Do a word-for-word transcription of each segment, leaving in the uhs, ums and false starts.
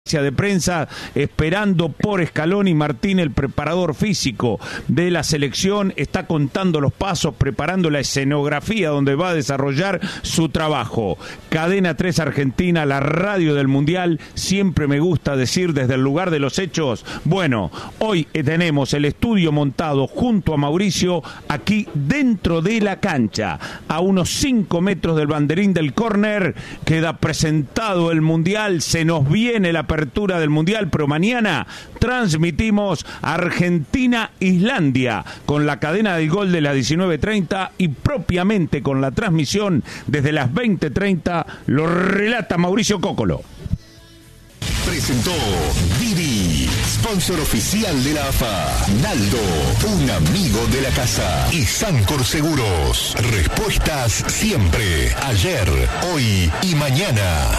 de prensa esperando por Scaloni. Martín, el preparador físico de la selección, está contando los pasos, preparando la escenografía donde va a desarrollar su trabajo. Cadena tres Argentina, la radio del Mundial. Siempre me gusta decir desde el lugar de los hechos. Bueno, hoy tenemos el estudio montado junto a Mauricio aquí dentro de la cancha, a unos cinco metros del banderín del córner. Queda presentado el Mundial, se nos viene la apertura del Mundial, pero mañana transmitimos Argentina-Islandia con la cadena del gol de las diecinueve treinta y propiamente con la transmisión desde las veinte treinta lo relata Mauricio Cocolo. Presentó Didi, sponsor oficial de la A F A. Naldo, un amigo de la casa. Y Sancor Seguros, respuestas siempre, ayer, hoy y mañana.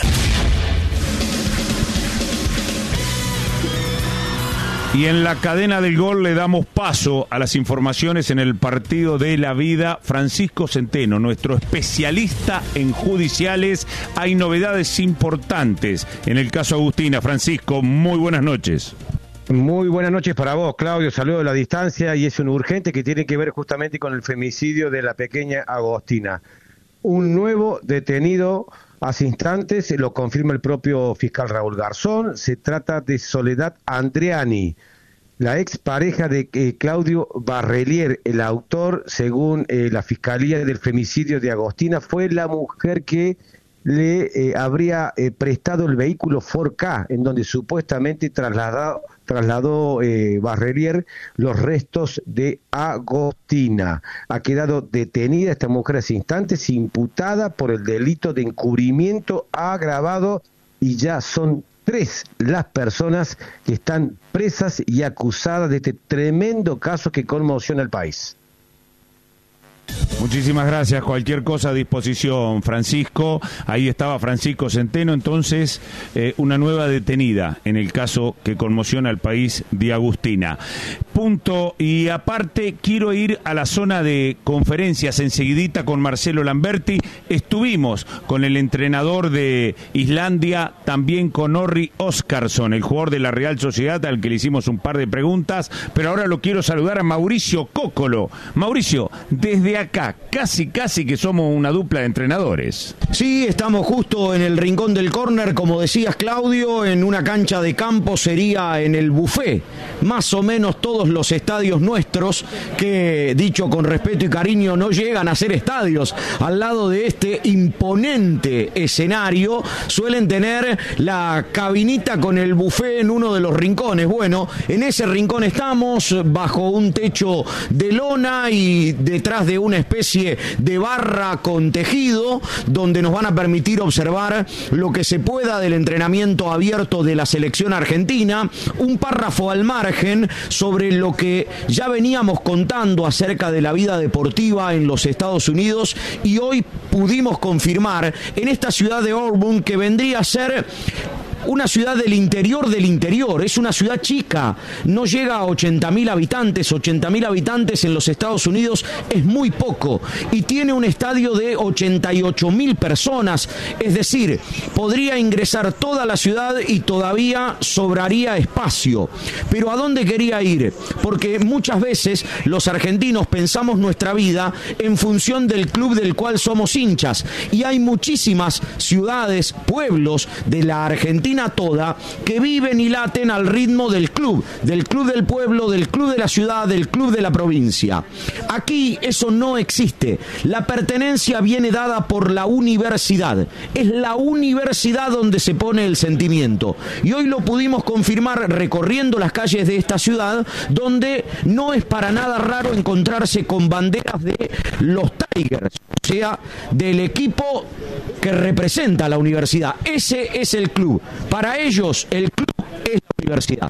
Y en la cadena del gol le damos paso a las informaciones en el partido de la vida. Francisco Centeno, nuestro especialista en judiciales. Hay novedades importantes en el caso Agustina. Francisco, muy buenas noches. Muy buenas noches para vos, Claudio. Saludo a la distancia, y es un urgente que tiene que ver justamente con el femicidio de la pequeña Agostina. Un nuevo detenido hace instantes, lo confirma el propio fiscal Raúl Garzón. Se trata de Soledad Andreani, la expareja de eh, Claudio Barrelier. El autor, según eh, la Fiscalía del femicidio de Agostina, fue la mujer que le eh, habría eh, prestado el vehículo Ford Ka, en donde supuestamente trasladó, trasladó eh, Barrelier los restos de Agostina. Ha quedado detenida esta mujer hace instantes, imputada por el delito de encubrimiento agravado, y ya son tres las personas que están presas y acusadas de este tremendo caso que conmociona al país. Muchísimas gracias. Cualquier cosa a disposición, Francisco. Ahí estaba Francisco Centeno. Entonces, eh, una nueva detenida en el caso que conmociona al país de Agustina. Punto. Y aparte, quiero ir a la zona de conferencias enseguidita con Marcelo Lamberti. Estuvimos con el entrenador de Islandia, también con Orri Óskarsson, el jugador de la Real Sociedad, al que le hicimos un par de preguntas. Pero ahora lo quiero saludar a Mauricio Cocolo. Mauricio, desde acá, casi casi que somos una dupla de entrenadores. Sí, estamos justo en el rincón del córner, como decías, Claudio, en una cancha de campo, sería en el buffet, más o menos todos los estadios nuestros, que dicho con respeto y cariño no llegan a ser estadios, al lado de este imponente escenario suelen tener la cabinita con el buffet en uno de los rincones. Bueno, en ese rincón estamos, bajo un techo de lona y detrás de una especie de barra con tejido, donde nos van a permitir observar lo que se pueda del entrenamiento abierto de la selección argentina. Un párrafo al margen sobre lo que ya veníamos contando acerca de la vida deportiva en los Estados Unidos, y hoy pudimos confirmar en esta ciudad de Auburn, que vendría a ser una ciudad del interior del interior. Es una ciudad chica, no llega a ochenta mil habitantes. ochenta mil habitantes en los Estados Unidos es muy poco, y tiene un estadio de ochenta y ocho mil personas, es decir, podría ingresar toda la ciudad y todavía sobraría espacio. Pero ¿a dónde quería ir? Porque muchas veces los argentinos pensamos nuestra vida en función del club del cual somos hinchas, y hay muchísimas ciudades, pueblos de la Argentina toda que viven y laten al ritmo del club, del club del pueblo, del club de la ciudad, del club de la provincia. Aquí eso no existe. La pertenencia viene dada por la universidad. Es la universidad donde se pone el sentimiento. Y hoy lo pudimos confirmar recorriendo las calles de esta ciudad, donde no es para nada raro encontrarse con banderas de los Tigers, o sea, del equipo que representa a la universidad. Ese es el club. Para ellos, el club es la universidad.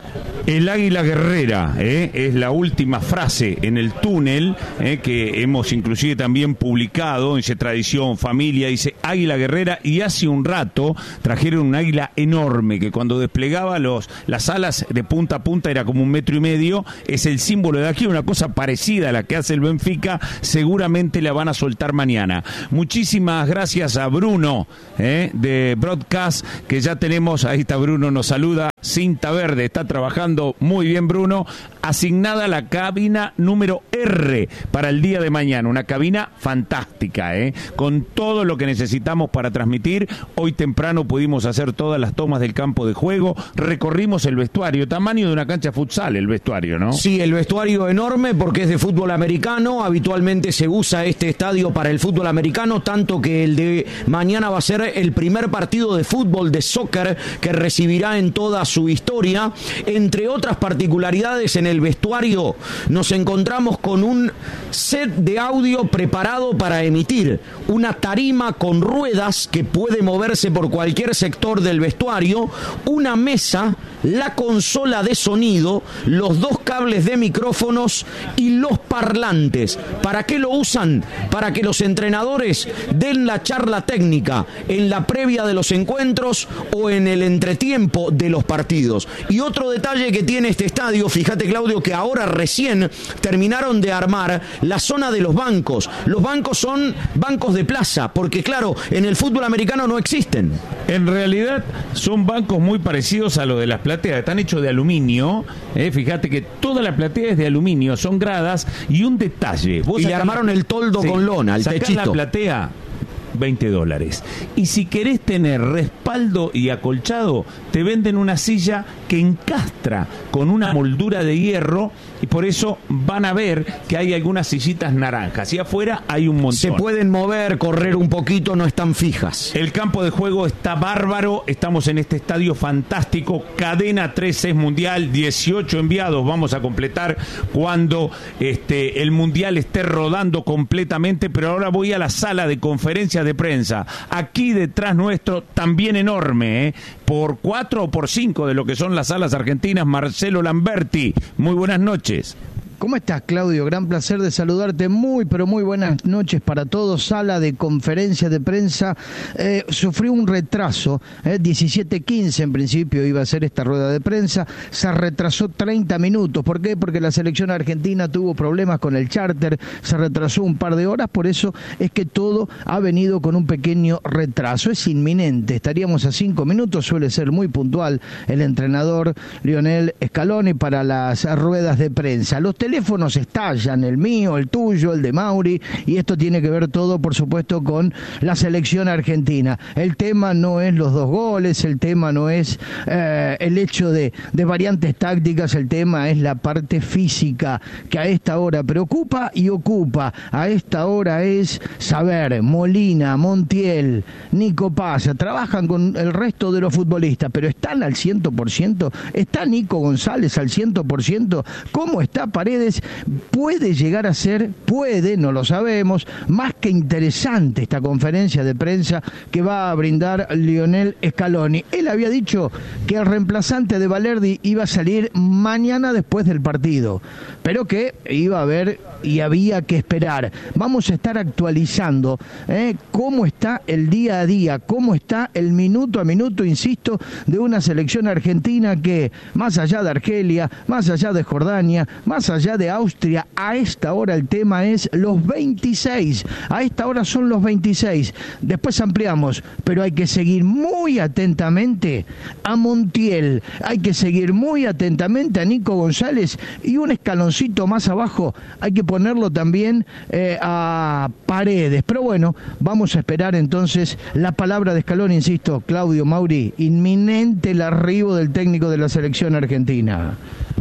El águila guerrera, ¿eh? es la última frase en el túnel, ¿eh? que hemos inclusive también publicado, dice Tradición, Familia, dice águila guerrera, y hace un rato trajeron un águila enorme que cuando desplegaba los, las alas de punta a punta era como un metro y medio, es el símbolo de aquí, una cosa parecida a la que hace el Benfica, seguramente la van a soltar mañana. Muchísimas gracias a Bruno, ¿eh? de Broadcast, que ya tenemos, ahí está Bruno, nos saluda, cinta verde, está trabajando muy bien Bruno, asignada la cabina número R para el día de mañana, una cabina fantástica, ¿eh? con todo lo que necesitamos para transmitir. Hoy temprano pudimos hacer todas las tomas del campo de juego, recorrimos el vestuario, tamaño de una cancha de futsal el vestuario, ¿no? Sí, el vestuario enorme porque es de fútbol americano, habitualmente se usa este estadio para el fútbol americano, tanto que el de mañana va a ser el primer partido de fútbol, de soccer, que recibirá en toda su historia. Entre otras particularidades, en el vestuario nos encontramos con un set de audio preparado para emitir, una tarima con ruedas que puede moverse por cualquier sector del vestuario, una mesa, la consola de sonido, los dos cables de micrófonos y los parlantes. ¿Para qué lo usan? Para que los entrenadores den la charla técnica en la previa de los encuentros o en el entretiempo de los partidos. Y otro detalle que tiene este estadio, fíjate Claudio, que ahora recién terminaron de armar la zona de los bancos. Los bancos son bancos de plaza, porque claro, en el fútbol americano no existen. En realidad son bancos muy parecidos a los de las plateas, están hechos de aluminio, eh, fíjate que toda la platea es de aluminio, son gradas, y un detalle. Vos y le armaron la... el toldo sí, con lona, el techito. La platea, veinte dólares. Y si querés tener respaldo y acolchado, te venden una silla que encastra con una moldura de hierro, y por eso van a ver que hay algunas sillitas naranjas. Y afuera hay un montón. Se pueden mover, correr un poquito, no están fijas. El campo de juego está bárbaro. Estamos en este estadio fantástico. Cadena tres es mundial. dieciocho enviados vamos a completar cuando este, el mundial esté rodando completamente. Pero ahora voy a la sala de conferencias de prensa. Aquí detrás nuestro, también enorme, ¿eh? por cuatro o por cinco de lo que son las salas argentinas, Marcelo Lamberti. Muy buenas noches. ¿Cómo estás, Claudio? Gran placer de saludarte. Muy, pero muy buenas noches para todos. Sala de conferencia de prensa. Eh, sufrió un retraso. Eh, diecisiete quince en principio iba a ser esta rueda de prensa. Se retrasó treinta minutos. ¿Por qué? Porque la selección argentina tuvo problemas con el charter. Se retrasó un par de horas. Por eso es que todo ha venido con un pequeño retraso. Es inminente. Estaríamos a cinco minutos. Suele ser muy puntual el entrenador Lionel Scaloni para las ruedas de prensa. Los teléfonos estallan, el mío, el tuyo, el de Mauri, y esto tiene que ver todo, por supuesto, con la selección argentina. El tema no es los dos goles, el tema no es eh, el hecho de, de variantes tácticas, el tema es la parte física, que a esta hora preocupa y ocupa. A esta hora es saber, Molina, Montiel, Nico Paz, trabajan con el resto de los futbolistas, pero ¿están al cien por ciento? ¿Está Nico González al cien por ciento? ¿Cómo está Paredes? Puede llegar a ser, puede, no lo sabemos, más que interesante esta conferencia de prensa que va a brindar Lionel Scaloni. Él había dicho que el reemplazante de Valerdi iba a salir mañana después del partido, pero que iba a haber y había que esperar. Vamos a estar actualizando ¿eh? cómo está el día a día, cómo está el minuto a minuto, insisto, de una selección argentina que, más allá de Argelia, más allá de Jordania, más allá de Austria, a esta hora el tema es los veintiséis. A esta hora son los veintiséis. Después ampliamos, pero hay que seguir muy atentamente a Montiel, hay que seguir muy atentamente a Nico González, y un escaloncito más abajo hay que ponerlo también eh, a Paredes. Pero bueno, vamos a esperar entonces la palabra de Scaloni, insisto, Claudio, Mauri, inminente el arribo del técnico de la selección argentina.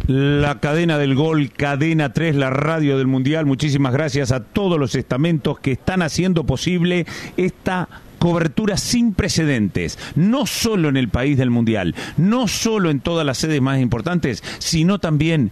La cadena del gol, Cadena tres, la radio del Mundial. Muchísimas gracias a todos los estamentos que están haciendo posible esta cobertura sin precedentes, no solo en el país del Mundial, no solo en todas las sedes más importantes, sino también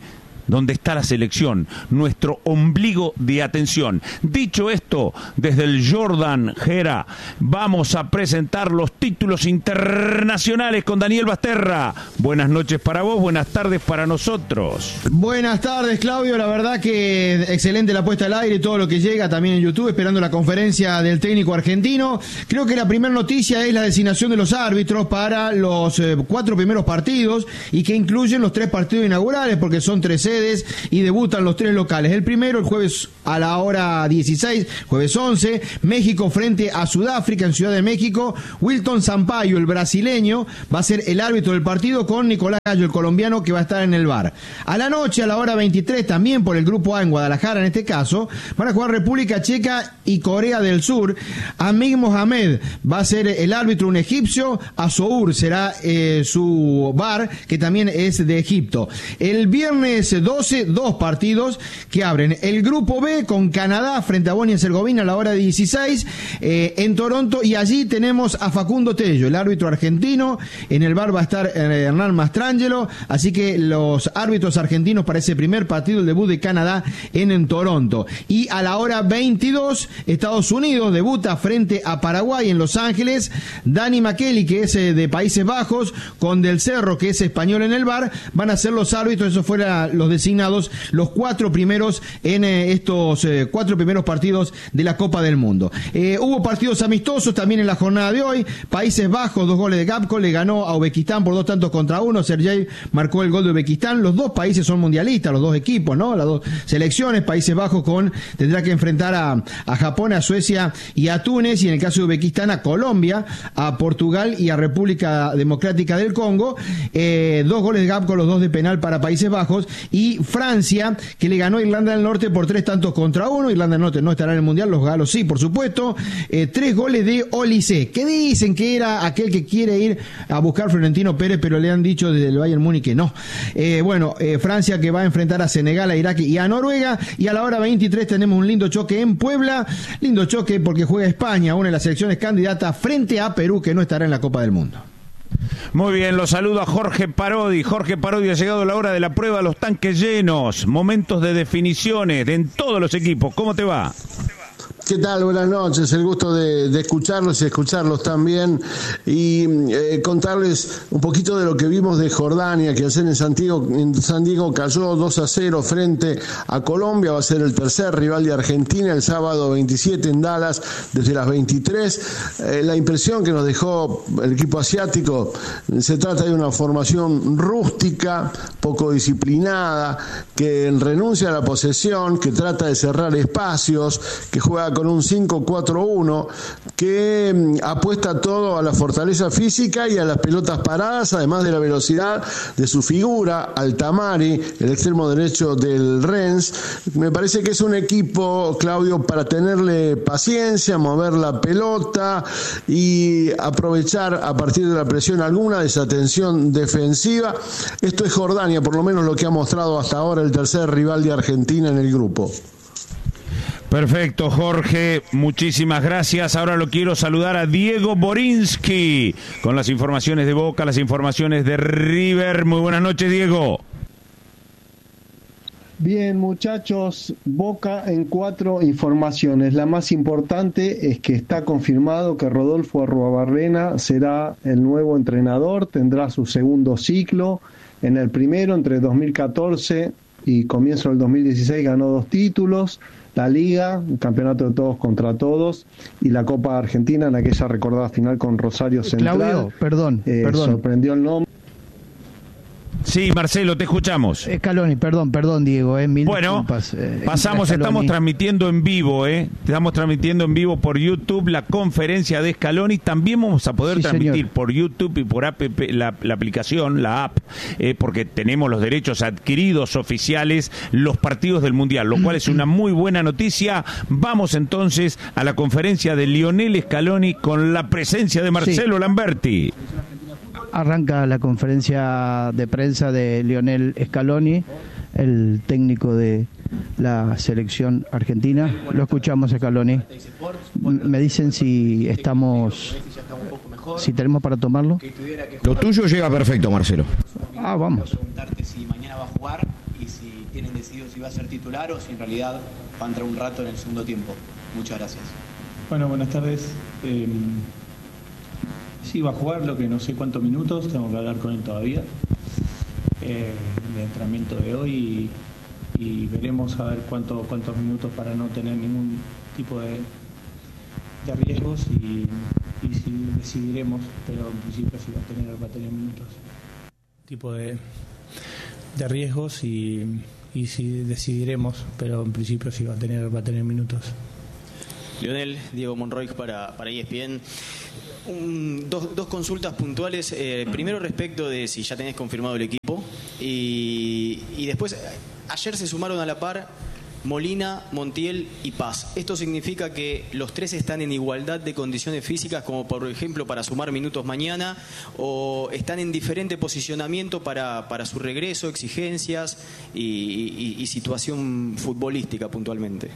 donde está la selección, nuestro ombligo de atención. Dicho esto, desde el Jordan Gera, vamos a presentar los títulos internacionales con Daniel Basterra. Buenas noches para vos, buenas tardes para nosotros. Buenas tardes, Claudio. La verdad que excelente la puesta al aire y todo lo que llega también en YouTube, esperando la conferencia del técnico argentino. Creo que la primera noticia es la designación de los árbitros para los eh, cuatro primeros partidos y que incluyen los tres partidos inaugurales porque son tres sedes y debutan los tres locales. El primero, el jueves a la hora dieciséis, jueves once, México frente a Sudáfrica en Ciudad de México. Wilton Sampaio, el brasileño, va a ser el árbitro del partido con Nicolás Gallo, el colombiano, que va a estar en el V A R. A la noche, a la hora veintitrés, también por el grupo A en Guadalajara en este caso, van a jugar República Checa y Corea del Sur. Amig Mohamed va a ser el árbitro, un egipcio. Azour será eh, su V A R, que también es de Egipto. El viernes doce, dos partidos que abren el grupo B con Canadá frente a Bosnia y Herzegovina a la hora dieciséis eh, en Toronto, y allí tenemos a Facundo Tello, el árbitro argentino. En el V A R va a estar eh, Hernán Mastrangelo, así que los árbitros argentinos para ese primer partido, el debut de Canadá en, en Toronto. Y a la hora veintidós, Estados Unidos debuta frente a Paraguay en Los Ángeles. Dani Makeli, que es eh, de Países Bajos, con Del Cerro, que es español en el V A R, van a ser los árbitros. Esos fueron los designados, los cuatro primeros en eh, estos eh, cuatro primeros partidos de la Copa del Mundo. Eh, hubo partidos amistosos también en la jornada de hoy. Países Bajos, dos goles de Gapco, le ganó a Uzbekistán por dos tantos contra uno. Sergei marcó el gol de Uzbekistán. Los dos países son mundialistas, los dos equipos, ¿no? Las dos selecciones. Países Bajos con tendrá que enfrentar a, a Japón, a Suecia y a Túnez, y en el caso de Uzbekistán a Colombia, a Portugal y a República Democrática del Congo. Eh, dos goles de Gapco, los dos de penal para Países Bajos. Y Francia, que le ganó a Irlanda del Norte por tres tantos contra uno. Irlanda del Norte no estará en el Mundial, los galos sí, por supuesto. Eh, tres goles de Olise, que dicen que era aquel que quiere ir a buscar Florentino Pérez, pero le han dicho desde el Bayern Múnich que no. Eh, bueno, eh, Francia, que va a enfrentar a Senegal, a Irak y a Noruega. Y a la hora veintitrés tenemos un lindo choque en Puebla. Lindo choque porque juega España, una de las selecciones candidatas, frente a Perú, que no estará en la Copa del Mundo. Muy bien, los saludo a Jorge Parodi. Jorge Parodi, ha llegado la hora de la prueba, los tanques llenos, momentos de definiciones en todos los equipos. ¿Cómo te va? ¿Qué tal? Buenas noches, el gusto de, de escucharlos y escucharlos también, y eh, contarles un poquito de lo que vimos de Jordania, que ayer en San Diego, en San Diego cayó dos a cero frente a Colombia. Va a ser el tercer rival de Argentina el sábado veintisiete en Dallas desde las veintitrés. Eh, la impresión que nos dejó el equipo asiático, se trata de una formación rústica, poco disciplinada, que renuncia a la posesión, que trata de cerrar espacios, que juega con un cinco cuatro uno, que apuesta todo a la fortaleza física y a las pelotas paradas, además de la velocidad de su figura, Altamari, el extremo derecho del Rennes. Me parece que es un equipo, Claudio, para tenerle paciencia, mover la pelota y aprovechar a partir de la presión alguna desatención defensiva. Esto es Jordania, por lo menos lo que ha mostrado hasta ahora el tercer rival de Argentina en el grupo. Perfecto, Jorge, muchísimas gracias. Ahora lo quiero saludar a Diego Borinsky con las informaciones de Boca, las informaciones de River. Muy buenas noches, Diego. Bien, muchachos, Boca en cuatro informaciones. La más importante es que está confirmado que Rodolfo Arruabarrena será el nuevo entrenador, tendrá su segundo ciclo. En el primero, entre dos mil catorce y comienzo del dos mil dieciséis, ganó dos títulos: la Liga, el campeonato de todos contra todos, y la Copa Argentina en aquella recordada final con Rosario Central. Claudio, perdón, eh, perdón. Sorprendió el nombre. Sí, Marcelo, te escuchamos. Scaloni, perdón, perdón, Diego, eh, mil bueno, disculpas. Eh, pasamos, estamos transmitiendo en vivo, eh, estamos transmitiendo en vivo por YouTube la conferencia de Scaloni. También vamos a poder sí, transmitir señor. por YouTube y por app, la, la aplicación, la app, eh, porque tenemos los derechos adquiridos oficiales, los partidos del Mundial, lo cual es una muy buena noticia. Vamos entonces a la conferencia de Lionel Scaloni con la presencia de Marcelo sí. Lamberti. Arranca la conferencia de prensa de Lionel Scaloni, el técnico de la selección argentina. Lo escuchamos, Scaloni. Me dicen si estamos, si tenemos para tomarlo. Lo tuyo llega perfecto, Marcelo. Ah, vamos. tienen decidido si va a ser titular o si en realidad va a entrar un rato en el segundo tiempo. Muchas gracias. Bueno, buenas tardes. Eh, sí, va a jugar lo que no sé cuántos minutos, tengo que hablar con él todavía, eh, de entrenamiento de hoy y, y veremos a ver cuánto, cuántos minutos para no tener ningún tipo de, de riesgos y, y si decidiremos, pero en principio sí va a tener, va a tener minutos. Tipo de, de riesgos y, y si decidiremos, pero en principio sí va a tener, va a tener minutos. Lionel, Diego Monroy para, para E S P N. Un, dos, dos consultas puntuales. Eh, primero respecto de si ya tenés confirmado el equipo y, y después, ayer se sumaron a la par Molina, Montiel y Paz. ¿Esto significa que los tres están en igualdad de condiciones físicas como por ejemplo para sumar minutos mañana o están en diferente posicionamiento para, para su regreso, exigencias y, y, y situación futbolística puntualmente?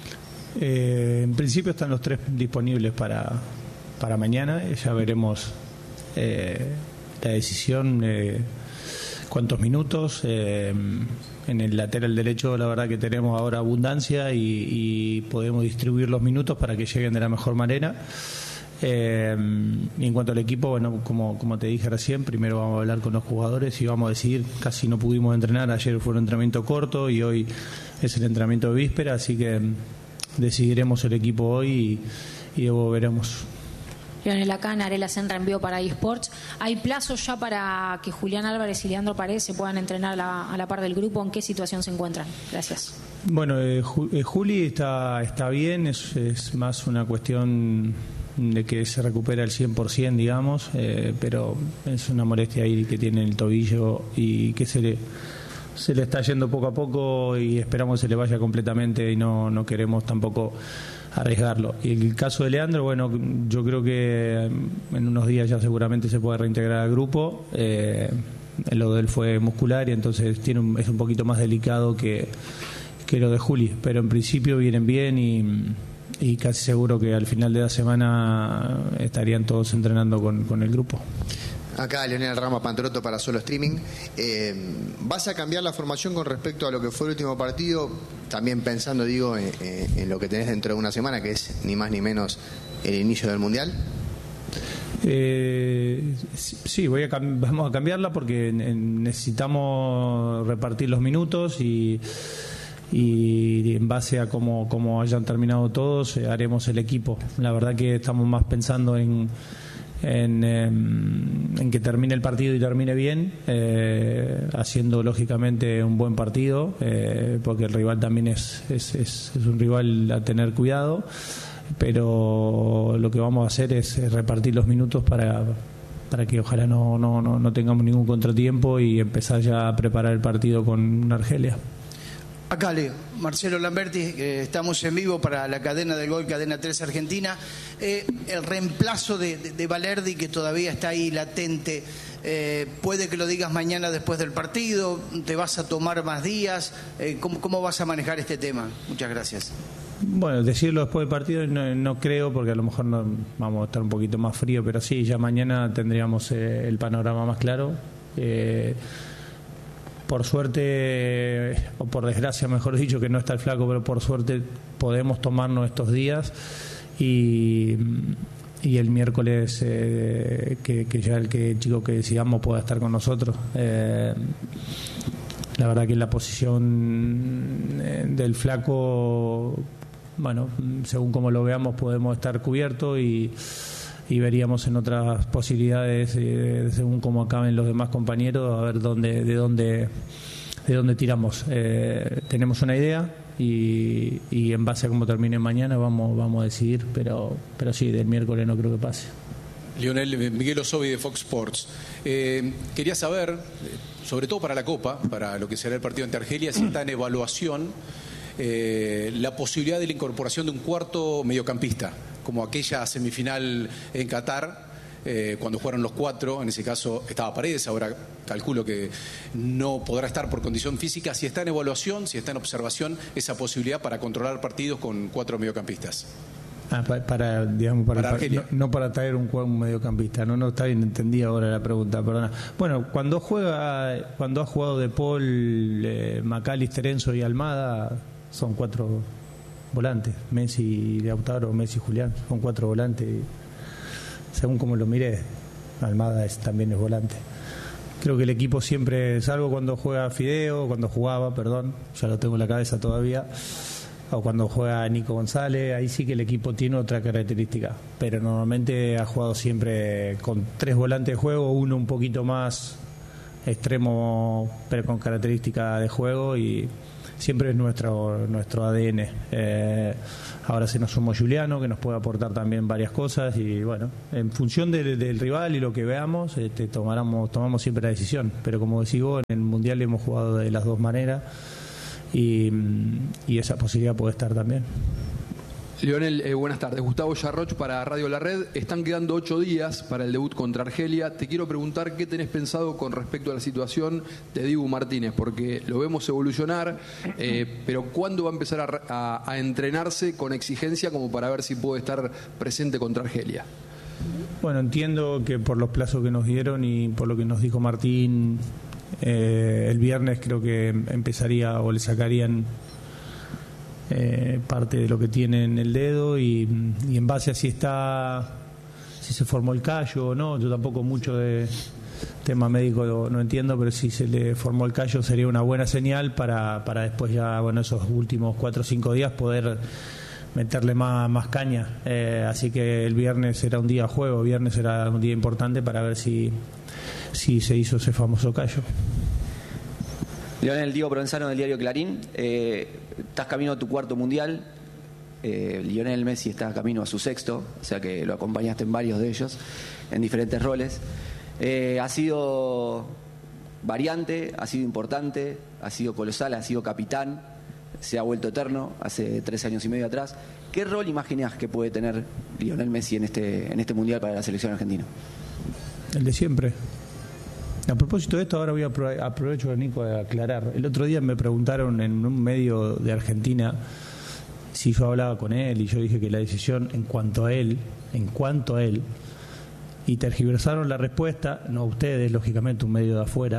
Eh, en principio están los tres disponibles para, para mañana. Ya veremos eh, la decisión, eh, cuántos minutos. Eh, en el lateral derecho la verdad que tenemos ahora abundancia y, y podemos distribuir los minutos para que lleguen de la mejor manera. Eh, y en cuanto al equipo, bueno, como, como te dije recién, primero vamos a hablar con los jugadores y vamos a decidir. Casi no pudimos entrenar, ayer fue un entrenamiento corto y hoy es el entrenamiento de víspera, así que decidiremos el equipo hoy y, y luego veremos. Lionel, acá Narela Senra envió para eSports. ¿Hay plazos ya para que Julián Álvarez y Leandro Paredes se puedan entrenar a la, a la par del grupo? ¿En qué situación se encuentran? Gracias. Bueno, eh, Juli está, está bien, es, es más una cuestión de que se recupera al cien por ciento, digamos, eh, pero es una molestia ahí que tiene el tobillo y que se le... se le está yendo poco a poco y esperamos que se le vaya completamente y no, no queremos tampoco arriesgarlo. Y el caso de Leandro, bueno, yo creo que en unos días ya seguramente se puede reintegrar al grupo. Eh, lo de él fue muscular y entonces tiene un, es un poquito más delicado que, que lo de Juli, pero en principio vienen bien y, y casi seguro que al final de la semana estarían todos entrenando con, con el grupo. Acá Leonel Rama Pantroto para Solo Streaming. Eh, ¿Vas a cambiar la formación con respecto a lo que fue el último partido? También pensando, digo, en, en lo que tenés dentro de una semana, que es ni más ni menos el inicio del Mundial. Eh, sí, voy a vamos a cambiarla porque necesitamos repartir los minutos y, y en base a cómo, cómo hayan terminado todos, eh, haremos el equipo. La verdad que estamos más pensando en En, eh, en que termine el partido y termine bien, eh, haciendo lógicamente un buen partido, eh, porque el rival también es, es, es, es un rival a tener cuidado, pero lo que vamos a hacer es, es repartir los minutos para, para que ojalá no, no, no, no tengamos ningún contratiempo y empezar ya a preparar el partido con Argelia. Acá Leo, Marcelo Lamberti, eh, estamos en vivo para la cadena del gol, Cadena tres Argentina. Eh, el reemplazo de, de, de Valerdi, que todavía está ahí latente, eh, puede que lo digas mañana después del partido, te vas a tomar más días, eh, ¿cómo, ¿cómo vas a manejar este tema? Muchas gracias. Bueno, decirlo después del partido no, no creo, porque a lo mejor no, vamos a estar un poquito más frío, pero sí, ya mañana tendríamos eh, el panorama más claro. Eh, Por suerte, o por desgracia mejor dicho, que no está el flaco, pero por suerte podemos tomarnos estos días y, y el miércoles eh, que, que ya el, que, el chico que decidamos pueda estar con nosotros. Eh, la verdad que la posición del flaco, bueno, según como lo veamos podemos estar cubiertos y y veríamos en otras posibilidades eh, según cómo acaben los demás compañeros a ver dónde de dónde de dónde tiramos. Eh, tenemos una idea y, y en base a cómo termine mañana vamos vamos a decidir, pero pero sí, del miércoles no creo que pase. Lionel, Miguel Osovi de Fox Sports. Eh, quería saber, sobre todo para la Copa, para lo que será el partido ante Argelia, si está en evaluación eh, la posibilidad de la incorporación de un cuarto mediocampista, como aquella semifinal en Qatar, eh, cuando jugaron los cuatro, en ese caso estaba Paredes, ahora calculo que no podrá estar por condición física. Si está en evaluación, si está en observación esa posibilidad para controlar partidos con cuatro mediocampistas. Ah, para, para, digamos, para, Para para no, no para traer un, un mediocampista, no, no está bien, entendí ahora la pregunta, perdona. Bueno, cuando juega, cuando ha jugado De Paul, eh, McAllister, Enzo y Almada, son cuatro volantes, Messi, Lautaro, Messi, Julián, son cuatro volantes, y según como lo miré, Almada es, también es volante. Creo que el equipo siempre, salvo cuando juega Fideo, cuando jugaba, perdón, ya lo tengo en la cabeza todavía, o cuando juega Nico González, ahí sí que el equipo tiene otra característica, pero normalmente ha jugado siempre con tres volantes de juego, uno un poquito más extremo pero con característica de juego, y siempre es nuestro nuestro A D N. Eh, ahora se nos sumó Juliano, que nos puede aportar también varias cosas, y bueno, en función de, del rival y lo que veamos, este, tomamos, tomamos siempre la decisión, pero como decís vos, en el Mundial hemos jugado de las dos maneras, y, y esa posibilidad puede estar también. Lionel, eh, buenas tardes. Gustavo Yarroch para Radio La Red. Están quedando ocho días para el debut contra Argelia. Te quiero preguntar qué tenés pensado con respecto a la situación de Dibu Martínez, porque lo vemos evolucionar, eh, pero ¿cuándo va a empezar a, a, a entrenarse con exigencia como para ver si puede estar presente contra Argelia? Bueno, entiendo que por los plazos que nos dieron y por lo que nos dijo Martín, eh, el viernes creo que empezaría o le sacarían eh, parte de lo que tiene en el dedo, y, y en base a si está, si se formó el callo o no, yo tampoco mucho de tema médico no, no entiendo, pero si se le formó el callo sería una buena señal para, para después ya, bueno, esos últimos cuatro o cinco días poder meterle más, más caña. Eh, así que el viernes será un día de juego, viernes será un día importante para ver si, si se hizo ese famoso callo. Lionel, Diego Provenzano del diario Clarín. Eh, estás camino a tu cuarto mundial. Eh, Lionel Messi está camino a su sexto, o sea que lo acompañaste en varios de ellos, en diferentes roles. Eh, ha sido variante, ha sido importante, ha sido colosal, ha sido capitán, se ha vuelto eterno hace tres años y medio atrás. ¿Qué rol imaginás que puede tener Lionel Messi en este, en este mundial para la selección argentina? El de siempre. A propósito de esto, ahora voy a apro- aprovecho, Nico, de aclarar. El otro día me preguntaron en un medio de Argentina si yo hablaba con él, y yo dije que la decisión en cuanto a él, en cuanto a él, y tergiversaron la respuesta, no ustedes, lógicamente, un medio de afuera,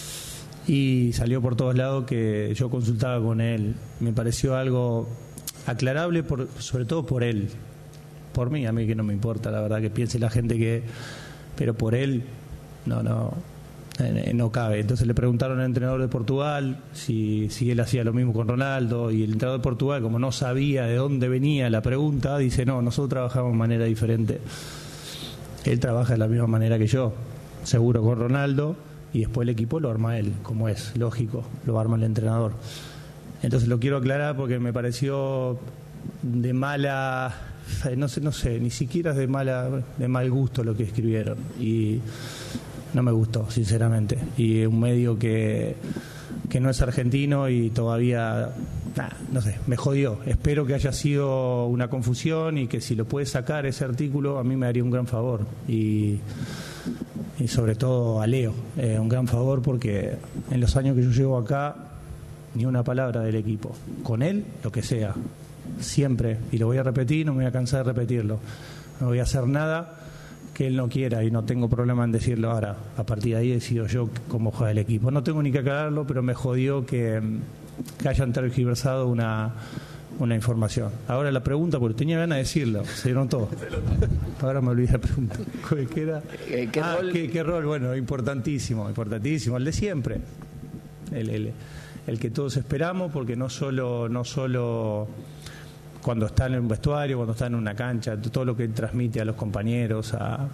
y salió por todos lados que yo consultaba con él. Me pareció algo aclarable, por, sobre todo por él. Por mí, a mí que no me importa, la verdad, que piense la gente que... Pero por él, no, no, eh, no cabe. Entonces le preguntaron al entrenador de Portugal si, si él hacía lo mismo con Ronaldo, y el entrenador de Portugal, como no sabía de dónde venía la pregunta, dice, no, nosotros trabajamos de manera diferente. Él trabaja de la misma manera que yo, seguro con Ronaldo, y después el equipo lo arma él, como es lógico, lo arma el entrenador. Entonces lo quiero aclarar porque me pareció de mala, no sé, no sé, ni siquiera es de mala, de mal gusto lo que escribieron, y no me gustó, sinceramente. Y un medio que, que no es argentino y todavía, nah, no sé, me jodió. Espero que haya sido una confusión, y que si lo puede sacar ese artículo, a mí me haría un gran favor. Y y sobre todo a Leo, eh, un gran favor, porque en los años que yo llevo acá, ni una palabra del equipo. Con él, lo que sea, siempre, y lo voy a repetir, no me voy a cansar de repetirlo, no voy a hacer nada que él no quiera, y no tengo problema en decirlo ahora. A partir de ahí decido yo cómo juega el equipo. No tengo ni que aclararlo, pero me jodió que, que hayan tergiversado una... una información. Ahora la pregunta, porque tenía ganas de decirlo, se dieron todo. Ahora me olvidé la pregunta. ¿Qué era? ¿Qué, ah, rol? ¿qué, ¿Qué rol? Bueno, importantísimo, importantísimo, el de siempre. El, el, el que todos esperamos, porque no solo, no solo cuando está en un vestuario, cuando está en una cancha, todo lo que transmite a los compañeros, a,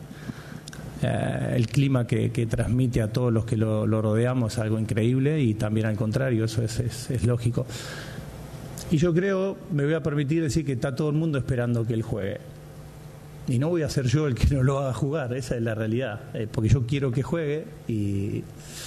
a el clima que, que transmite a todos los que lo, lo rodeamos, es algo increíble, y también al contrario, eso es, es, es lógico. Y yo creo, me voy a permitir decir que está todo el mundo esperando que él juegue. Y no voy a ser yo el que no lo haga jugar, esa es la realidad. Eh, porque yo quiero que juegue, y,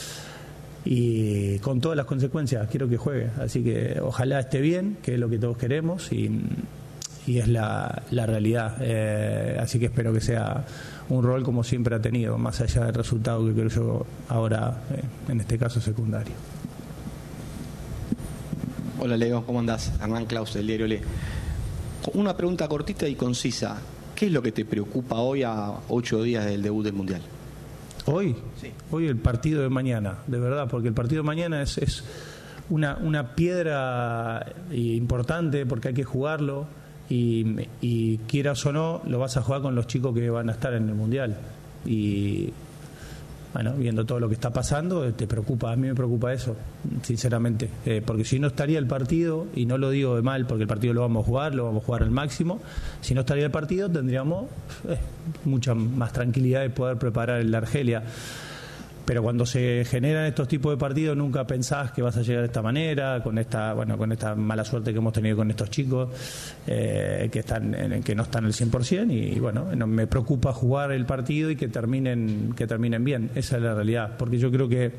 y con todas las consecuencias quiero que juegue. Así que ojalá esté bien, que es lo que todos queremos, y, y es la, la realidad. Eh, así que espero que sea un rol como siempre ha tenido, más allá del resultado que creo yo ahora, eh, en este caso secundario. Hola Leo, ¿cómo andás? Hernán Claus del diario Le. Una pregunta cortita y concisa. ¿Qué es lo que te preocupa hoy a ocho días del debut del Mundial? ¿Hoy? Sí. Hoy el partido de mañana, de verdad, porque el partido de mañana es, es una, una piedra importante porque hay que jugarlo y, y quieras o no, lo vas a jugar con los chicos que van a estar en el Mundial. Y bueno, viendo todo lo que está pasando, te preocupa, a mí me preocupa eso, sinceramente, eh, porque si no estaría el partido, y no lo digo de mal, porque el partido lo vamos a jugar, lo vamos a jugar al máximo, si no estaría el partido tendríamos eh, mucha más tranquilidad de poder preparar el Argelia. Pero cuando se generan estos tipos de partidos nunca pensás que vas a llegar de esta manera, con esta bueno con esta mala suerte que hemos tenido con estos chicos eh, que están en, que no están al cien por ciento y, y bueno, no, me preocupa jugar el partido y que terminen que terminen bien, esa es la realidad, porque yo creo que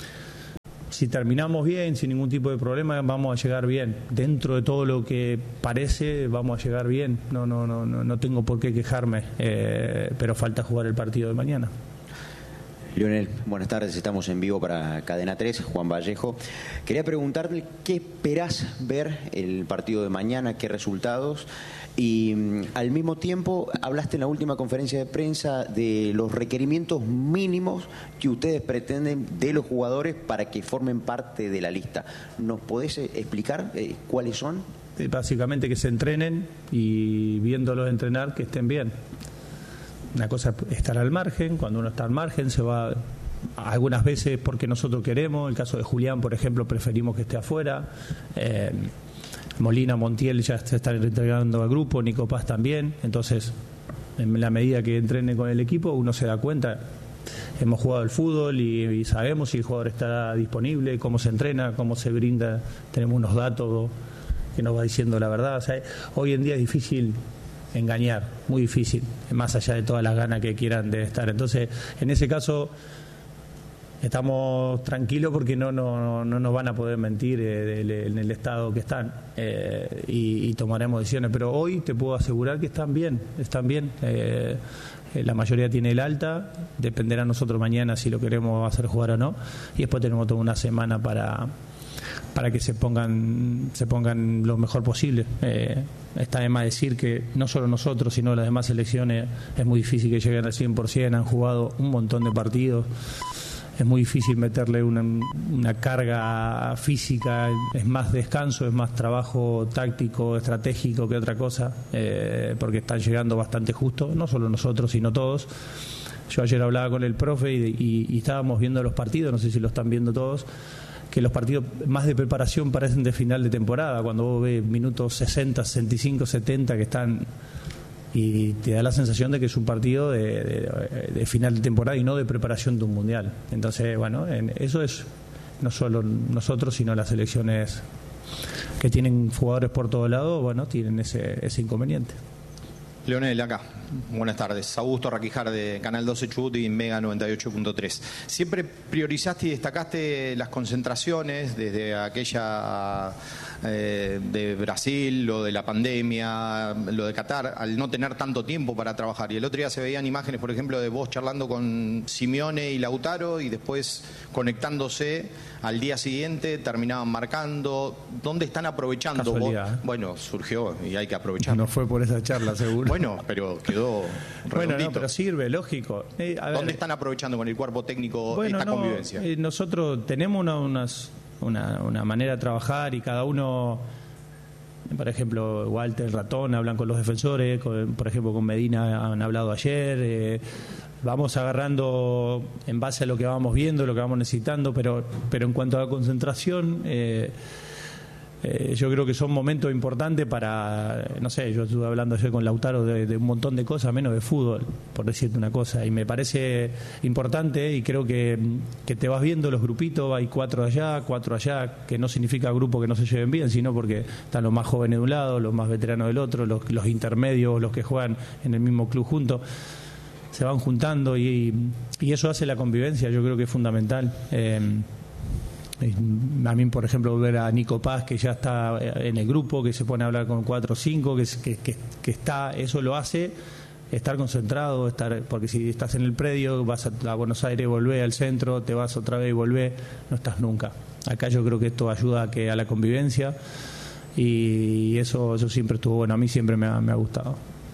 si terminamos bien, sin ningún tipo de problema, vamos a llegar bien. Dentro de todo lo que parece, vamos a llegar bien. No no no no, no tengo por qué quejarme, eh, pero falta jugar el partido de mañana. Lionel, buenas tardes, estamos en vivo para Cadena tres, Juan Vallejo. Quería preguntarte qué esperás ver el partido de mañana, qué resultados, y al mismo tiempo hablaste en la última conferencia de prensa de los requerimientos mínimos que ustedes pretenden de los jugadores para que formen parte de la lista. ¿Nos podés explicar eh, cuáles son? Básicamente que se entrenen y viéndolos entrenar que estén bien. Una cosa es estar al margen, cuando uno está al margen se va algunas veces porque nosotros queremos, el caso de Julián, por ejemplo, preferimos que esté afuera, eh, Molina, Montiel ya se están reintegrando al grupo, Nico Paz también, entonces en la medida que entrene con el equipo uno se da cuenta, hemos jugado el fútbol y, y sabemos si el jugador estará disponible, cómo se entrena, cómo se brinda, tenemos unos datos que nos va diciendo la verdad, o sea, hoy en día es difícil engañar, muy difícil, más allá de todas las ganas que quieran de estar. Entonces, en ese caso estamos tranquilos porque no no, no nos van a poder mentir eh, de, en el estado que están eh, y, y tomaremos decisiones, pero hoy te puedo asegurar que están bien, están bien. Eh, la mayoría tiene el alta, dependerá a nosotros mañana si lo queremos hacer jugar o no, y después tenemos toda una semana para para que se pongan se pongan lo mejor posible. Eh, está de más decir que no solo nosotros, sino las demás selecciones es muy difícil que lleguen al cien por ciento, han jugado un montón de partidos, es muy difícil meterle una, una carga física, es más descanso, es más trabajo táctico, estratégico que otra cosa, eh, porque están llegando bastante justo, no solo nosotros, sino todos. Yo ayer hablaba con el profe y, y, y estábamos viendo los partidos, no sé si lo están viendo todos, que los partidos más de preparación parecen de final de temporada, cuando vos ves minutos sesenta, sesenta y cinco, setenta que están, y te da la sensación de que es un partido de, de, de final de temporada y no de preparación de un mundial. Entonces, bueno, en, eso es no solo nosotros, sino las selecciones que tienen jugadores por todos lados, bueno, tienen ese, ese inconveniente. Leonel, acá. Buenas tardes. Augusto Raquijar de Canal doce Chubut y Mega noventa y ocho punto tres. Siempre priorizaste y destacaste las concentraciones desde aquella eh, de Brasil, lo de la pandemia, lo de Qatar, al no tener tanto tiempo para trabajar. Y el otro día se veían imágenes, por ejemplo, de vos charlando con Simeone y Lautaro y después conectándose al día siguiente, terminaban marcando. ¿Dónde están aprovechando vos? Bueno, surgió y hay que aprovechar. No fue por esa charla, seguro. Bueno, pero quedó redondito. Bueno, no, pero sirve, lógico. Eh, a ver, ¿dónde están aprovechando con el cuerpo técnico bueno, esta no, convivencia? Eh, nosotros tenemos una, unas, una, una manera de trabajar y cada uno, por ejemplo, Walter, Ratón, hablan con los defensores, con, por ejemplo, con Medina han hablado ayer. Eh, vamos agarrando en base a lo que vamos viendo, lo que vamos necesitando, pero, pero en cuanto a la concentración... Eh, Eh, yo creo que son momentos importantes para, no sé, yo estuve hablando ayer con Lautaro de, de un montón de cosas, menos de fútbol, por decirte una cosa, y me parece importante y creo que, que te vas viendo los grupitos, hay cuatro allá, cuatro allá, que no significa grupo que no se lleven bien, sino porque están los más jóvenes de un lado, los más veteranos del otro, los, los intermedios, los que juegan en el mismo club juntos, se van juntando y, y eso hace la convivencia, yo creo que es fundamental. Eh, A mí, por ejemplo, ver a Nico Paz, que ya está en el grupo, que se pone a hablar con cuatro o cinco, que, que, que, que está, eso lo hace estar concentrado, estar, porque si estás en el predio, vas a, a Buenos Aires, volvés al centro, te vas otra vez y volvés, no estás nunca. Acá yo creo que esto ayuda a, que, a la convivencia y eso, eso siempre estuvo bueno, a mí siempre me ha, me ha gustado.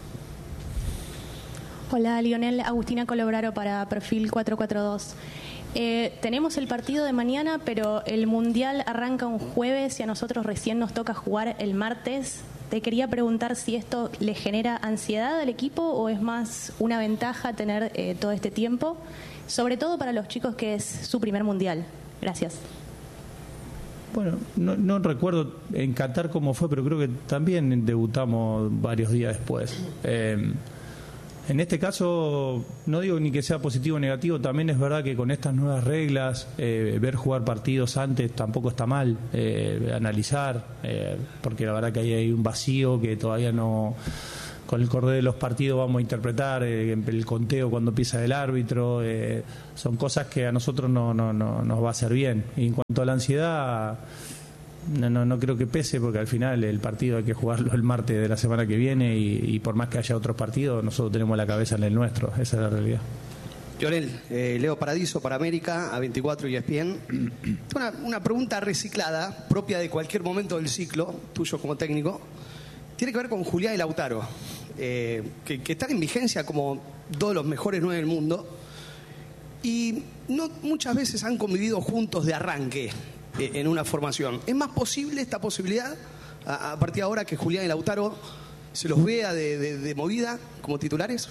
Hola, Lionel, Agustina Colobraro para Perfil cuatro cuatro dos. Eh, tenemos el partido de mañana, pero el Mundial arranca un jueves y a nosotros recién nos toca jugar el martes. Te quería preguntar si esto le genera ansiedad al equipo o es más una ventaja tener eh, todo este tiempo, sobre todo para los chicos que es su primer Mundial. Gracias. Bueno, no, no recuerdo en Qatar cómo fue, pero creo que también debutamos varios días después. Eh, en este caso, no digo ni que sea positivo o negativo, también es verdad que con estas nuevas reglas, eh, ver jugar partidos antes tampoco está mal, eh, analizar, eh, porque la verdad que ahí hay un vacío que todavía no... Con el cordel de los partidos vamos a interpretar, eh, el conteo cuando empieza el árbitro, eh, son cosas que a nosotros no, no, no nos va a hacer bien. Y en cuanto a la ansiedad, no, no, no creo que pese, porque al final el partido hay que jugarlo el martes de la semana que viene y, y por más que haya otros partidos, nosotros tenemos la cabeza en el nuestro, esa es la realidad. Lionel, eh, Leo Paradiso para América, A veinticuatro y E S P N. Una, una pregunta reciclada, propia de cualquier momento del ciclo, tuyo como técnico. Tiene que ver con Julián y Lautaro, eh, que, que están en vigencia como dos de los mejores nueve del mundo y no muchas veces han convivido juntos de arranque eh, en una formación. ¿Es más posible esta posibilidad a, a partir de ahora que Julián y Lautaro se los vea de, de, de movida como titulares?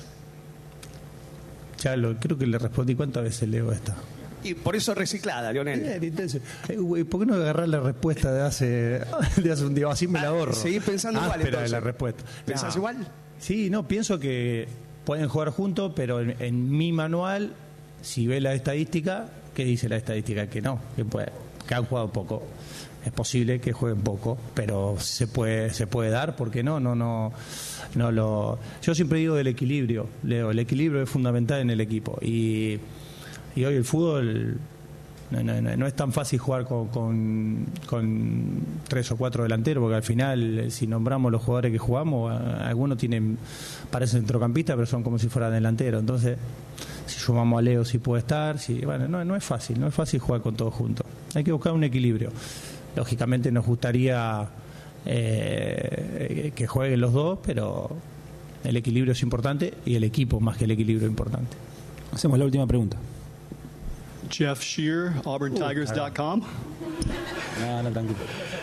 Ya lo, creo que le respondí cuántas veces leo esta. Y por eso reciclada, Lionel. Bien, entonces, eh, güey, ¿por qué no agarrar la respuesta de hace, de hace un día? Así me la ahorro. Seguís pensando igual, Áspera entonces. de la respuesta. ¿Pensás no. igual? Sí, no, pienso que pueden jugar juntos, pero en, en mi manual, si ve la estadística, ¿qué dice la estadística? Que no, que, puede, que han jugado poco. Es posible que jueguen poco, pero se puede se puede dar, ¿por qué no? No, no, no lo. Yo siempre digo del equilibrio, Leo, el equilibrio es fundamental en el equipo y Y hoy el fútbol no, no, no, no es tan fácil jugar con, con, con tres o cuatro delanteros, porque al final, si nombramos los jugadores que jugamos, algunos tienen parecen centrocampistas, pero son como si fueran delanteros. Entonces, si sumamos a Leo, si puede estar, si, bueno, no, no es fácil, no es fácil jugar con todos juntos. Hay que buscar un equilibrio. Lógicamente nos gustaría eh, que jueguen los dos, pero el equilibrio es importante y el equipo más que el equilibrio es importante. Hacemos la última pregunta. Jeff Shear, Auburn Tigers dot com. No, no, tranquilo.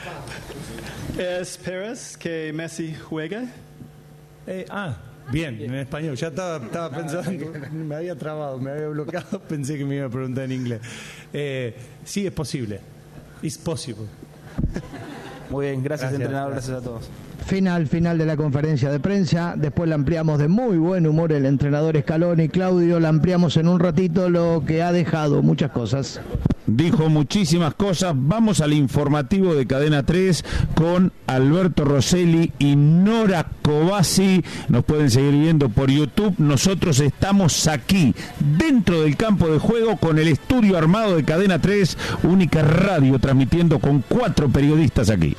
¿Esperas que Messi juegue? Eh, ah, bien, en español. Ya estaba, estaba pensando, me había trabado, me había bloqueado, pensé que me iba a preguntar en inglés. Eh, sí, es posible. It's possible. Muy bien, gracias, Gracias, entrenador, gracias. gracias a todos. Final, final de la conferencia de prensa. Después la ampliamos de muy buen humor el entrenador Scaloni. Claudio, la ampliamos en un ratito lo que ha dejado muchas cosas. Dijo muchísimas cosas. Vamos al informativo de Cadena tres con Alberto Rosselli y Nora Cobasi. Nos pueden seguir viendo por YouTube. Nosotros estamos aquí, dentro del campo de juego, con el estudio armado de Cadena tres, única radio, transmitiendo con cuatro periodistas aquí.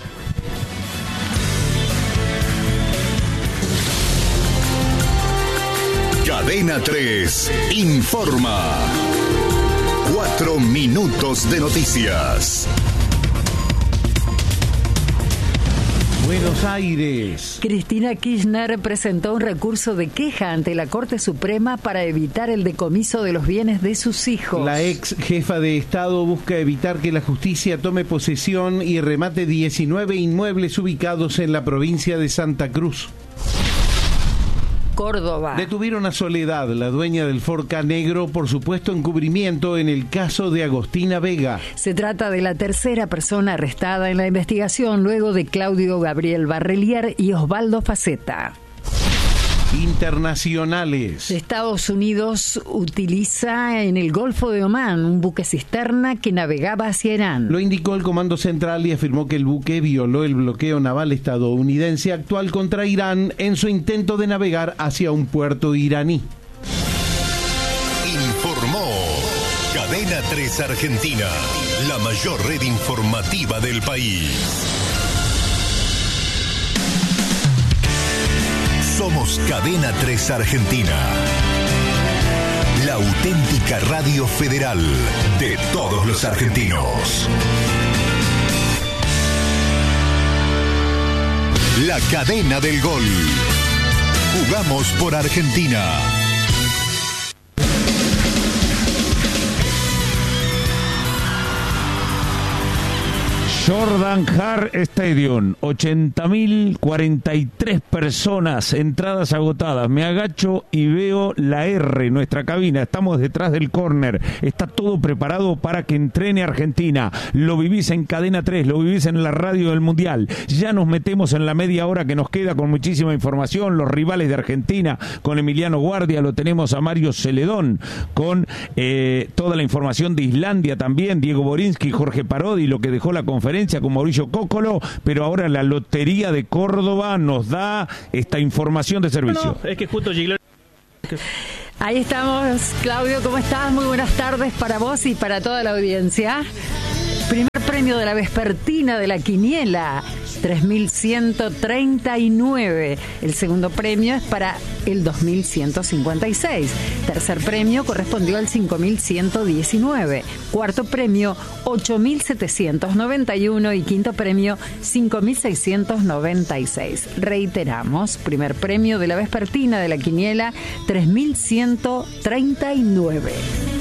Cadena tres informa. Cuatro minutos de noticias. Buenos Aires. Cristina Kirchner presentó un recurso de queja ante la Corte Suprema para evitar el decomiso de los bienes de sus hijos. La ex jefa de Estado busca evitar que la justicia tome posesión y remate diecinueve inmuebles ubicados en la provincia de Santa Cruz. Córdoba. Detuvieron a Soledad, la dueña del Ford Ka Negro, por supuesto encubrimiento en el caso de Agostina Vega. Se trata de la tercera persona arrestada en la investigación luego de Claudio Gabriel Barrelier y Osvaldo Faceta. Internacionales. Estados Unidos utiliza en el Golfo de Omán un buque cisterna que navegaba hacia Irán. Lo indicó el Comando Central y afirmó que el buque violó el bloqueo naval estadounidense actual contra Irán en su intento de navegar hacia un puerto iraní. Informó Cadena tres Argentina, la mayor red informativa del país. Somos Cadena tres Argentina, la auténtica radio federal de todos los argentinos. La cadena del gol. Jugamos por Argentina. Jordan Hart Stadium, ochenta mil cuarenta y tres personas, entradas agotadas. Me agacho y veo la R, nuestra cabina. Estamos detrás del córner. Está todo preparado para que entrene Argentina. Lo vivís en Cadena tres, lo vivís en la radio del Mundial. Ya nos metemos en la media hora que nos queda con muchísima información. Los rivales de Argentina, con Emiliano Guardia, lo tenemos a Mario Celedón, con eh, toda la información de Islandia también, Diego Borinsky, Jorge Parodi, lo que dejó la conferencia con Mauricio Cócolo, pero ahora la Lotería de Córdoba nos da esta información de servicio. No, es que justo Giglio... Ahí estamos, Claudio, ¿cómo estás? Muy buenas tardes para vos y para toda la audiencia. Primer premio de la vespertina de la quiniela, tres mil ciento treinta y nueve. El segundo premio es para el dos mil ciento cincuenta y seis. Tercer premio correspondió al cinco mil ciento diecinueve. Cuarto premio, ocho mil setecientos noventa y uno. Y quinto premio, cinco mil seiscientos noventa y seis. Reiteramos, primer premio de la vespertina de la quiniela, tres mil ciento treinta y nueve.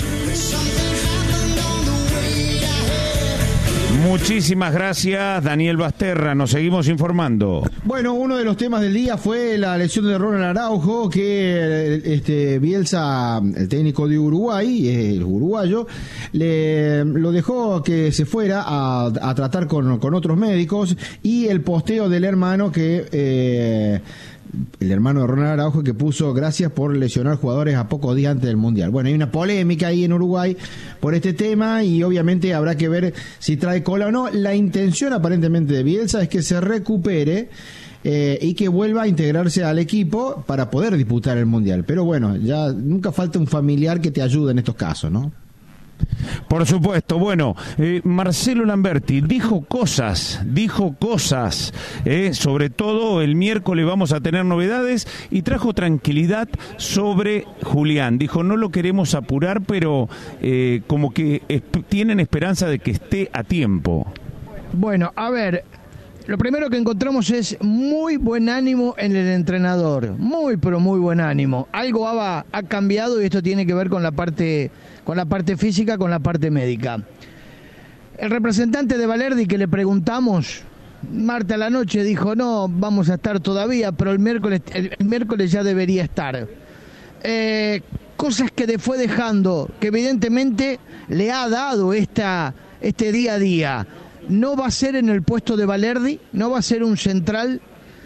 Muchísimas gracias, Daniel Basterra. Nos seguimos informando. Bueno, uno de los temas del día fue la lesión de Ronald Araujo, que este Bielsa, el técnico de Uruguay, el uruguayo, le, lo dejó que se fuera a, a tratar con, con otros médicos, y el posteo del hermano que... Eh, el hermano de Ronald Araujo, que puso gracias por lesionar jugadores a pocos días antes del Mundial. Bueno, hay una polémica ahí en Uruguay por este tema y obviamente habrá que ver si trae cola o no. La intención aparentemente de Bielsa es que se recupere eh, y que vuelva a integrarse al equipo para poder disputar el Mundial. Pero bueno, ya nunca falta un familiar que te ayude en estos casos, ¿no? Por supuesto. Bueno, eh, Marcelo Lamberti dijo cosas, dijo cosas, eh, sobre todo el miércoles vamos a tener novedades, y trajo tranquilidad sobre Julián. Dijo, no lo queremos apurar, pero eh, como que esp- tienen esperanza de que esté a tiempo. Bueno, a ver, lo primero que encontramos es muy buen ánimo en el entrenador, muy pero muy buen ánimo. Algo ha, ha cambiado y esto tiene que ver con la parte con la parte física, con la parte médica. El representante de Valerdi, que le preguntamos martes a la noche, dijo, no, vamos a estar todavía, pero el miércoles, el, el miércoles ya debería estar. Eh, cosas que fue dejando, que evidentemente le ha dado esta, este día a día. No va a ser en el puesto de Valerdi, no va a ser un central.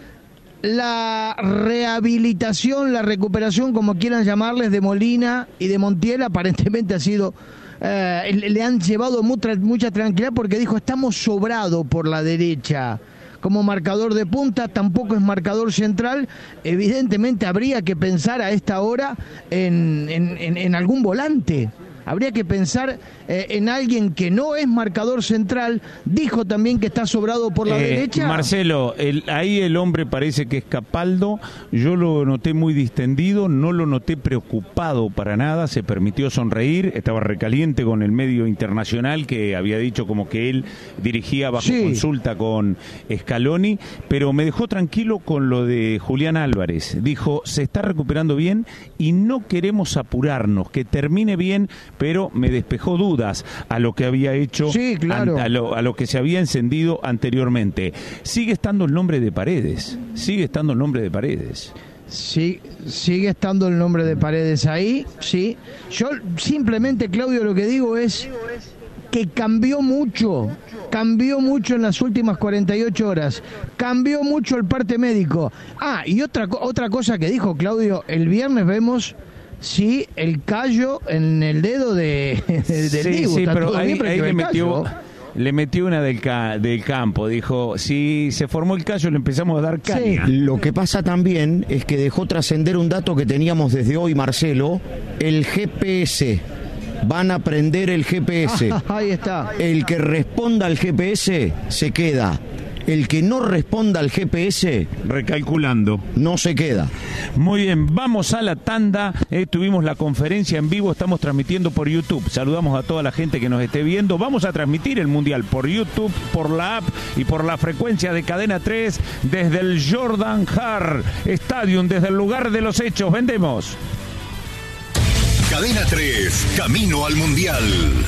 La rehabilitación, la recuperación, como quieran llamarles, de Molina y de Montiel, aparentemente ha sido, eh, le han llevado mucha, mucha tranquilidad, porque dijo, estamos sobrados por la derecha. Como marcador de punta, tampoco es marcador central. Evidentemente habría que pensar a esta hora en, en, en, en algún volante. Habría que pensar eh, en alguien que no es marcador central. Dijo también que está sobrado por la eh, derecha. Marcelo, el, ahí el hombre parece que es Capaldo. Yo lo noté muy distendido, no lo noté preocupado para nada. Se permitió sonreír, estaba recaliente con el medio internacional que había dicho como que él dirigía bajo sí. consulta con Scaloni, pero me dejó tranquilo con lo de Julián Álvarez. Dijo, se está recuperando bien y no queremos apurarnos, que termine bien, pero me despejó dudas a lo que había hecho, sí, claro. a, lo, a lo que se había encendido anteriormente. Sigue estando el nombre de Paredes, sigue estando el nombre de Paredes. Sí, sigue estando el nombre de Paredes ahí, sí. Yo simplemente, Claudio, lo que digo es que cambió mucho, cambió mucho en las últimas cuarenta y ocho horas, cambió mucho el parte médico. Ah, y otra, otra cosa que dijo Claudio, el viernes vemos... Sí, el callo en el dedo de, de, del sí, Dibu. Sí, pero ahí, bien, ahí le, metió, le metió una del, ca, del campo. Dijo, si se formó el callo, le empezamos a dar caña. Sí. Lo que pasa también es que dejó trascender un dato que teníamos desde hoy, Marcelo, el G P S. Van a prender el G P S. Ah, ahí está. El que responda al G P S se queda. El que no responda al G P S, recalculando, no se queda. Muy bien, vamos a la tanda. Eh, tuvimos la conferencia en vivo, estamos transmitiendo por YouTube. Saludamos a toda la gente que nos esté viendo. Vamos a transmitir el Mundial por YouTube, por la app y por la frecuencia de Cadena tres desde el Jordan Hart Stadium, desde el lugar de los hechos. Vendemos. Cadena tres, camino al Mundial.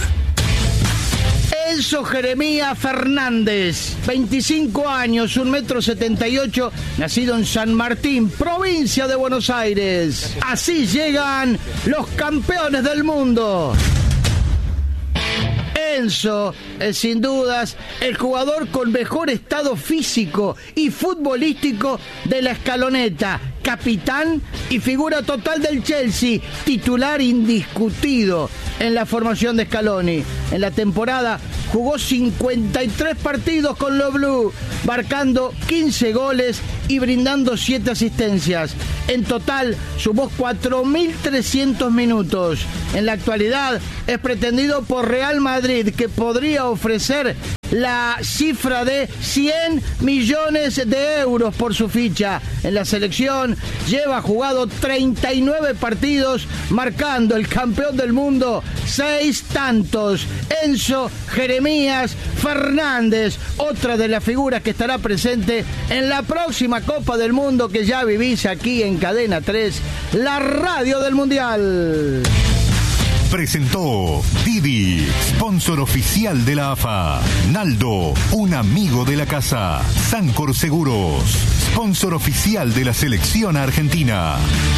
Enzo Jeremías Fernández, veinticinco años, un metro setenta y ocho, nacido en San Martín, provincia de Buenos Aires. Así llegan los campeones del mundo. Enzo es sin dudas el jugador con mejor estado físico y futbolístico de la escaloneta, capitán y figura total del Chelsea, titular indiscutido en la formación de Scaloni. En la temporada jugó cincuenta y tres partidos con los Blue, marcando quince goles y brindando siete asistencias. En total sumó cuatro mil trescientos minutos. En la actualidad es pretendido por Real Madrid, que podría ofrecer la cifra de cien millones de euros por su ficha. En la selección lleva jugado treinta y nueve partidos, marcando el campeón del mundo seis tantos. Enzo Jeremías Fernández, otra de las figuras que estará presente en la próxima Copa del Mundo que ya vivís aquí en Cadena tres, la radio del Mundial. Presentó Didi, sponsor oficial de la A F A. Naldo, un amigo de la casa. Sancor Seguros, sponsor oficial de la selección argentina.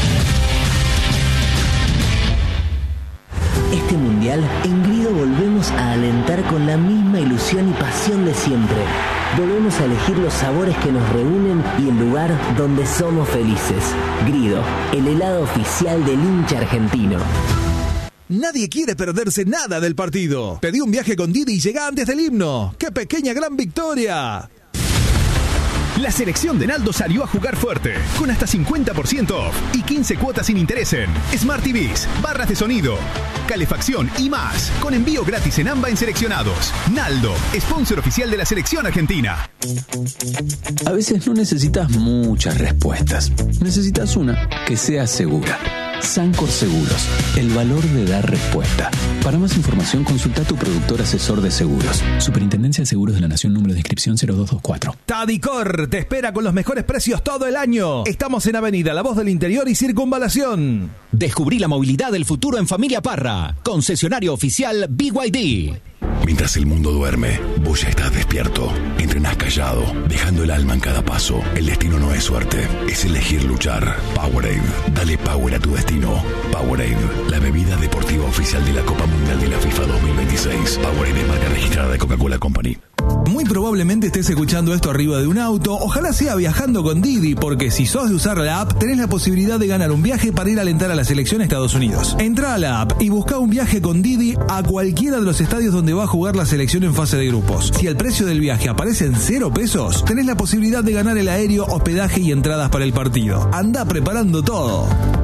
Este mundial, en Grido volvemos a alentar con la misma ilusión y pasión de siempre. Volvemos a elegir los sabores que nos reúnen y el lugar donde somos felices. Grido, el helado oficial del hincha argentino. Nadie quiere perderse nada del partido. Pedí un viaje con Didi y llega antes del himno. ¡Qué pequeña gran victoria! La selección de Naldo salió a jugar fuerte, con hasta cincuenta por ciento off y quince cuotas sin interés en Smart T Vs, barras de sonido, calefacción y más, con envío gratis en AMBA en seleccionados. Naldo, sponsor oficial de la selección argentina. A veces no necesitas muchas respuestas, necesitas una que sea segura. Sancor Seguros, el valor de dar respuesta. Para más información, consulta a tu productor asesor de seguros. Superintendencia de Seguros de la Nación, número de inscripción cero dos dos cuatro. Tadicor te espera con los mejores precios todo el año. Estamos en Avenida La Voz del Interior y Circunvalación. Descubrí la movilidad del futuro en Familia Parra. Concesionario oficial B Y D. Mientras el mundo duerme, vos ya estás despierto. Entrenás callado, dejando el alma en cada paso. El destino no es suerte, es elegir luchar. Powerade, dale power a tu destino. Powerade, la bebida deportiva oficial de la Copa Mundial de la FIFA dos mil veintiséis. Powerade es marca registrada de Coca-Cola Company. Muy probablemente estés escuchando esto arriba de un auto, ojalá sea viajando con Didi, porque si sos de usar la app, tenés la posibilidad de ganar un viaje para ir a alentar a la selección a Estados Unidos. Entrá a la app y busca un viaje con Didi a cualquiera de los estadios donde va a jugar la selección en fase de grupos. Si el precio del viaje aparece en cero pesos, tenés la posibilidad de ganar el aéreo, hospedaje y entradas para el partido. Andá preparando todo.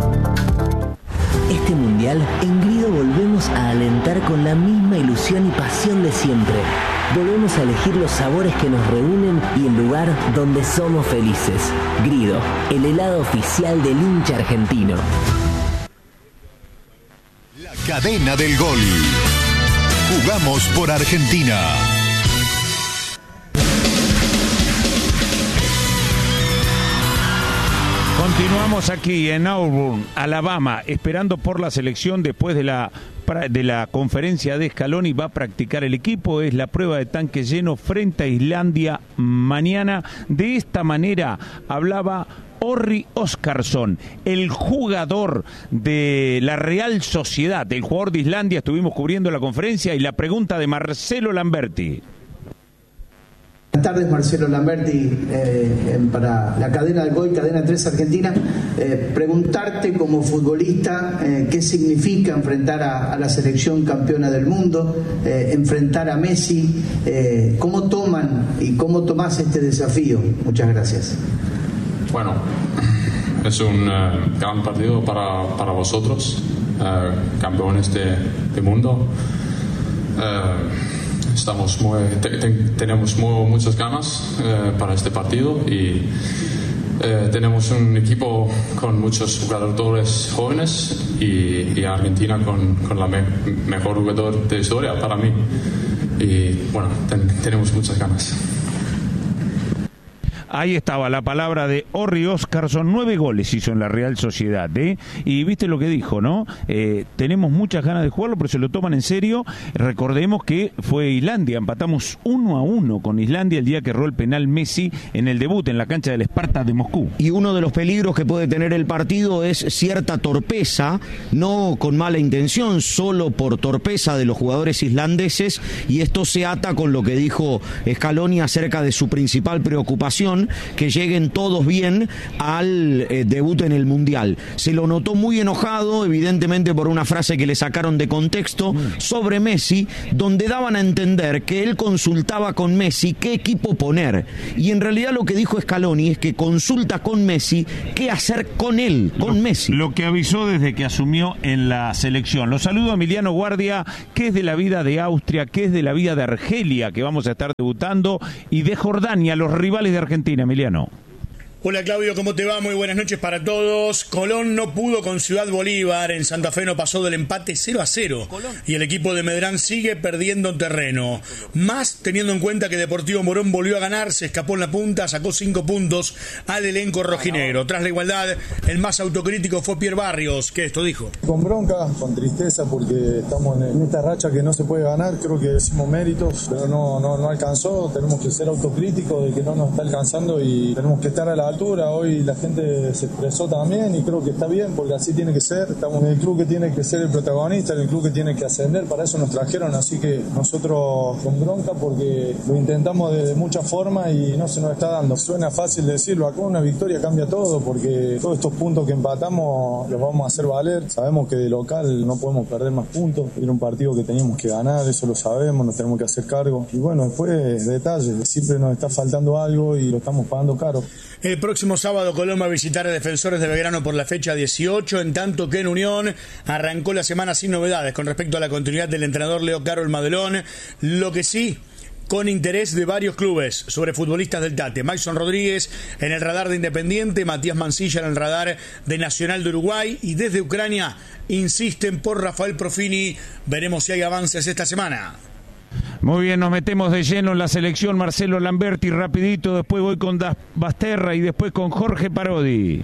Este mundial, en Grido volvemos a alentar con la misma ilusión y pasión de siempre. Volvemos a elegir los sabores que nos reúnen y el lugar donde somos felices. Grido, el helado oficial del hincha argentino. La cadena del gol. Jugamos por Argentina. Continuamos aquí en Auburn, Alabama, esperando por la selección después de la de la conferencia de Scaloni. Va a practicar el equipo, es la prueba de tanque lleno frente a Islandia mañana. De esta manera hablaba Orri Óskarsson, el jugador de la Real Sociedad, el jugador de Islandia. Estuvimos cubriendo la conferencia y la pregunta de Marcelo Lamberti. Buenas tardes, Marcelo Lamberti, eh, para la cadena del gol, cadena tres Argentina. Eh, preguntarte como futbolista eh, qué significa enfrentar a, a la selección campeona del mundo, eh, enfrentar a Messi, eh, cómo toman y cómo tomás este desafío. Muchas gracias. Bueno, es un uh, gran partido para, para vosotros, uh, campeones de, de mundo. Uh, estamos muy, te, te, tenemos muy, muchas ganas eh, para este partido y eh, tenemos un equipo con muchos jugadores jóvenes y, y Argentina con, con la me, mejor jugador de historia para mí. Y bueno, ten, tenemos muchas ganas. Ahí estaba la palabra de Orri Oscarson, nueve goles hizo en la Real Sociedad, ¿eh? Y viste lo que dijo, ¿no? Eh, tenemos muchas ganas de jugarlo, pero se lo toman en serio. Recordemos que fue Islandia, empatamos uno a uno con Islandia el día que erró el penal Messi en el debut en la cancha del Sparta de Moscú. Y uno de los peligros que puede tener el partido es cierta torpeza, no con mala intención, solo por torpeza de los jugadores islandeses, y esto se ata con lo que dijo Scaloni acerca de su principal preocupación, que lleguen todos bien al eh, debut en el Mundial. Se lo notó muy enojado, evidentemente por una frase que le sacaron de contexto sobre Messi, donde daban a entender que él consultaba con Messi qué equipo poner, y en realidad lo que dijo Scaloni es que consulta con Messi qué hacer con él, con lo, Messi. Lo que avisó desde que asumió en la selección. Lo saludo a Emiliano Guardia, que es de la vida de Austria, que es de la vida de Argelia, que vamos a estar debutando, y de Jordania, los rivales de Argentina. Emiliano. Hola Claudio, ¿cómo te va? Muy buenas noches para todos. Colón no pudo con Ciudad Bolívar, en Santa Fe no pasó del empate cero a cero y el equipo de Medrán sigue perdiendo terreno. Más teniendo en cuenta que Deportivo Morón volvió a ganar, se escapó en la punta, sacó cinco puntos al elenco rojinegro. Tras la igualdad, el más autocrítico fue Pierre Barrios, que esto dijo. Con bronca, con tristeza, porque estamos en esta racha que no se puede ganar, creo que hicimos méritos, pero no, no, no alcanzó. Tenemos que ser autocríticos de que no nos está alcanzando y tenemos que estar a la altura. Hoy la gente se expresó también y creo que está bien porque así tiene que ser. Estamos en el club que tiene que ser el protagonista, en el club que tiene que ascender, para eso nos trajeron, así que nosotros con bronca porque lo intentamos de muchas formas y no se nos está dando. Suena fácil decirlo, acá una victoria cambia todo porque todos estos puntos que empatamos los vamos a hacer valer. Sabemos que de local no podemos perder más puntos, era un partido que teníamos que ganar, eso lo sabemos, nos tenemos que hacer cargo y bueno, después detalles, siempre nos está faltando algo y lo estamos pagando caro. El próximo sábado Colón va a visitar a Defensores de Belgrano por la fecha dieciocho, en tanto que en Unión arrancó la semana sin novedades con respecto a la continuidad del entrenador Leo Caro Madelón. Lo que sí, con interés de varios clubes sobre futbolistas del Tate. Mason Rodríguez en el radar de Independiente, Matías Mancilla en el radar de Nacional de Uruguay, y desde Ucrania insisten por Rafael Profini. Veremos si hay avances esta semana. Muy bien, nos metemos de lleno en la selección. Marcelo Lamberti, rapidito, después voy con Das Basterra y después con Jorge Parodi.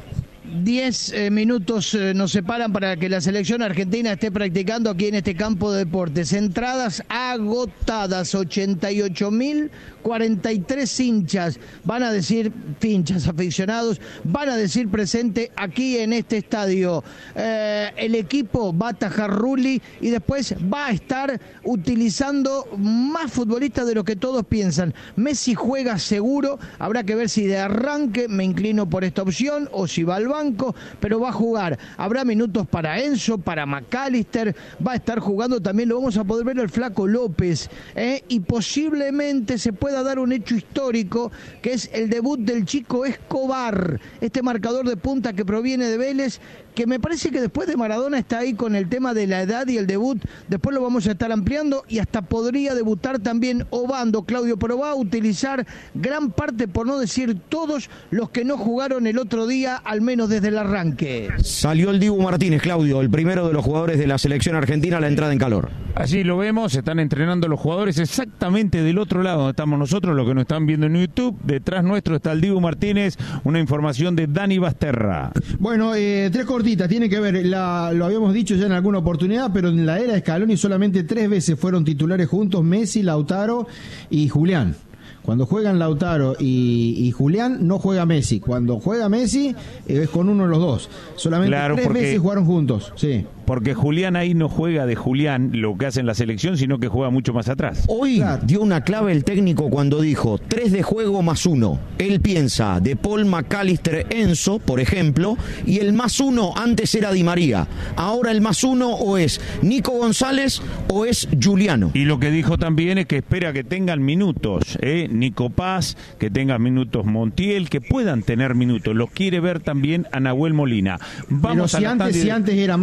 Diez eh, minutos eh, nos separan para que la selección argentina esté practicando aquí en este campo de deportes. Entradas agotadas, ochenta y ocho mil cuarenta y tres hinchas, van a decir hinchas aficionados, van a decir presente aquí en este estadio. Eh, el equipo va a atajar Rulli y después va a estar utilizando más futbolistas de lo que todos piensan. Messi juega seguro, habrá que ver si de arranque me inclino por esta opción o si va al banco, pero va a jugar. Habrá minutos para Enzo, para McAllister, va a estar jugando también, lo vamos a poder ver el Flaco López, ¿eh? Y posiblemente se pueda dar un hecho histórico, que es el debut del Chico Escobar, este marcador de punta que proviene de Vélez, que me parece que después de Maradona está ahí con el tema de la edad y el debut. Después lo vamos a estar ampliando y hasta podría debutar también Obando, Claudio, pero va a utilizar gran parte, por no decir todos, los que no jugaron el otro día, al menos desde el arranque. Salió el Dibu Martínez, Claudio, el primero de los jugadores de la selección argentina a la entrada en calor. Allí lo vemos, están entrenando los jugadores exactamente del otro lado donde estamos nosotros, los que nos están viendo en YouTube. Detrás nuestro está el Dibu Martínez, una información de Dani Basterra. Bueno, eh, tres cortitas, tiene que ver, la, lo habíamos dicho ya en alguna oportunidad, pero en la era de Scaloni solamente tres veces fueron titulares juntos Messi, Lautaro y Julián. Cuando juegan Lautaro y, y Julián, no juega Messi. Cuando juega Messi, es con uno de los dos. Solamente claro, tres porque, veces jugaron juntos, sí. Porque Julián ahí no juega de Julián, lo que hace en la selección, sino que juega mucho más atrás. Hoy claro. dio una clave el técnico cuando dijo tres de juego más uno. Él piensa de Paul, McAllister, Enzo, por ejemplo, y el más uno antes era Di María. Ahora el más uno o es Nico González o es Juliano. Y lo que dijo también es que espera que tengan minutos, ¿eh? Nico Paz, que tengan minutos Montiel, que puedan tener minutos. Los quiere ver también a Nahuel Molina. Vamos Pero si, a antes, si antes era más posible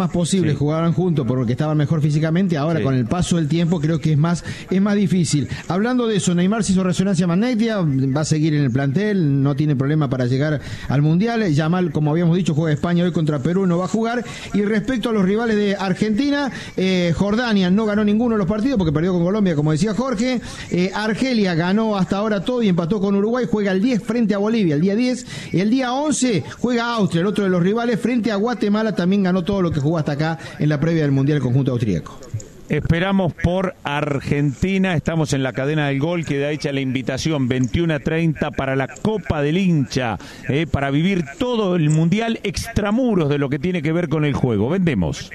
siempre Sí. jugaban juntos porque estaban mejor físicamente. Ahora, Sí. con el paso del tiempo, creo que es más es más difícil. Hablando de eso, Neymar se hizo resonancia magnética, va a seguir en el plantel, no tiene problema para llegar al Mundial. Yamal, como habíamos dicho, juega España hoy contra Perú, no va a jugar. Y respecto a los rivales de Argentina, eh, Jordania no ganó ninguno de los partidos porque perdió con Colombia, como decía Jorge. Eh, Argelia ganó hasta ahora todo y empató con Uruguay, juega el diez frente a Bolivia, el día diez. El día once juega Austria, el otro de los rivales, frente a Guatemala, también ganó todo lo que jugó hasta acá en la previa del Mundial el conjunto austríaco. Esperamos por Argentina, estamos en la cadena del gol, queda hecha la invitación veintiuno a treinta para la Copa del Hincha, eh, para vivir todo el Mundial extramuros de lo que tiene que ver con el juego. Vendemos.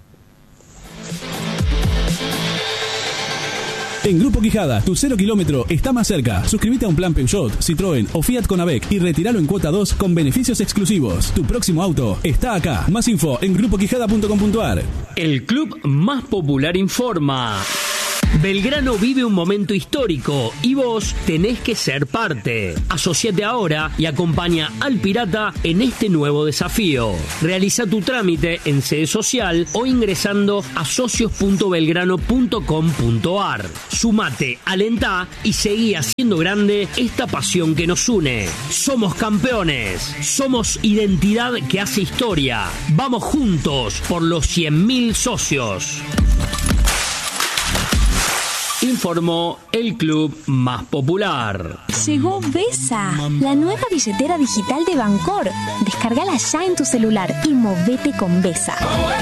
En Grupo Quijada, tu cero kilómetro está más cerca. Suscríbete a un plan Peugeot, Citroën o Fiat con A B E C y retíralo en cuota dos con beneficios exclusivos. Tu próximo auto está acá. Más info en grupo quijada punto com punto a r. El club más popular informa. Belgrano vive un momento histórico y vos tenés que ser parte. Asociate ahora y acompaña al Pirata en este nuevo desafío. Realiza tu trámite en sede social o ingresando a socios punto belgrano punto com punto a r. Sumate, alentá y seguí haciendo grande esta pasión que nos une. Somos campeones, somos identidad que hace historia. Vamos juntos por los cien mil socios. Informó el club más popular. Llegó Vesa, la nueva billetera digital de Bancor. Descárgala ya en tu celular y movete con Vesa.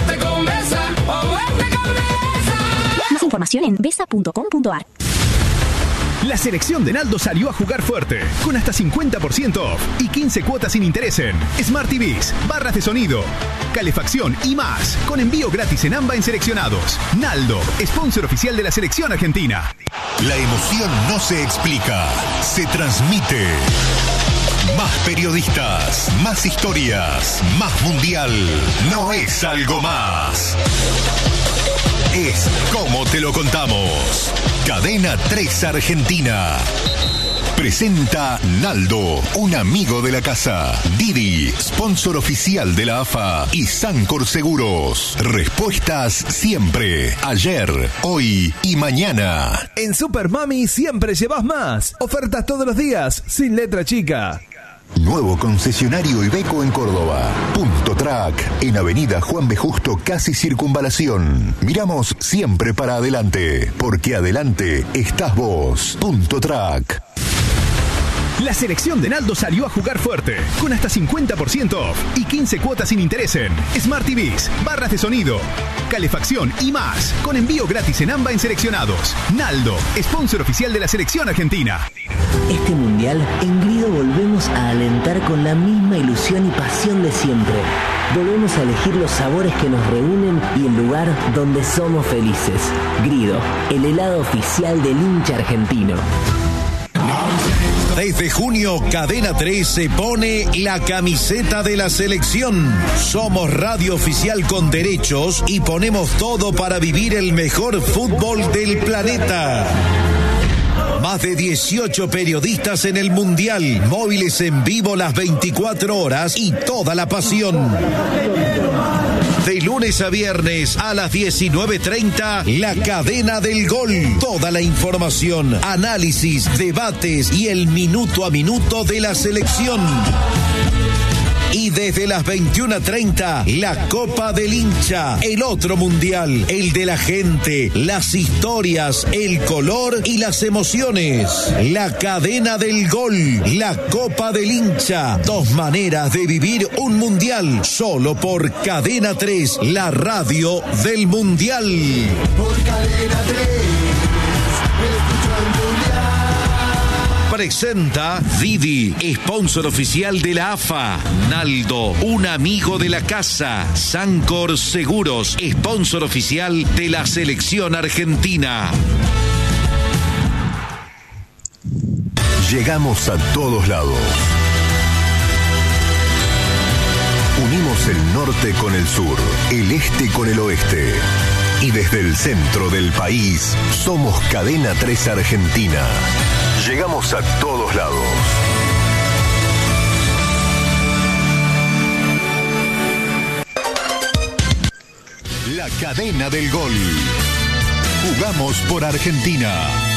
Más información en vesa punto com punto a r. La selección de Naldo salió a jugar fuerte, con hasta cincuenta por ciento off y quince cuotas sin interés en Smart T Vs, barras de sonido, calefacción y más, con envío gratis en AMBA en seleccionados. Naldo, sponsor oficial de la selección argentina. La emoción no se explica, se transmite. Más periodistas, más historias, más mundial. No es algo más. Es como te lo contamos. Cadena tres Argentina. Presenta Naldo, un amigo de la casa. Didi, sponsor oficial de la A F A. Y Sancor Seguros. Respuestas siempre. Ayer, hoy y mañana. En Super Mami siempre llevas más. Ofertas todos los días, sin letra chica. Nuevo concesionario Iveco en Córdoba. Punto Track, en Avenida Juan B. Justo, casi Circunvalación. Miramos siempre para adelante, porque adelante estás vos. Punto Track. La selección de Naldo salió a jugar fuerte, con hasta cincuenta por ciento off y quince cuotas sin interés en Smart T Vs, barras de sonido, calefacción y más, con envío gratis en AMBA en seleccionados. Naldo, sponsor oficial de la selección argentina. Este mundial, en Grido volvemos a alentar con la misma ilusión y pasión de siempre. Volvemos a elegir los sabores que nos reúnen y el lugar donde somos felices. Grido, el helado oficial del hincha argentino. Desde junio, Cadena tres se pone la camiseta de la selección. Somos radio oficial con derechos y ponemos todo para vivir el mejor fútbol del planeta. Más de dieciocho periodistas en el Mundial, móviles en vivo las veinticuatro horas y toda la pasión. De lunes a viernes a las diecinueve treinta, la cadena del gol. Toda la información, análisis, debates y el minuto a minuto de la selección. Y desde las veintiuno treinta, la Copa del Hincha, el otro mundial, el de la gente, las historias, el color y las emociones. La cadena del gol, la Copa del Hincha, dos maneras de vivir un mundial, solo por Cadena tres, la radio del mundial. Por Cadena tres, escucho el mundial. Presenta Didi, sponsor oficial de la A F A. Naldo, un amigo de la casa. Sancor Seguros, sponsor oficial de la selección argentina. Llegamos a todos lados. Unimos el norte con el sur, el este con el oeste. Y desde el centro del país, somos Cadena tres Argentina. Llegamos a todos lados. La cadena del gol. Jugamos por Argentina.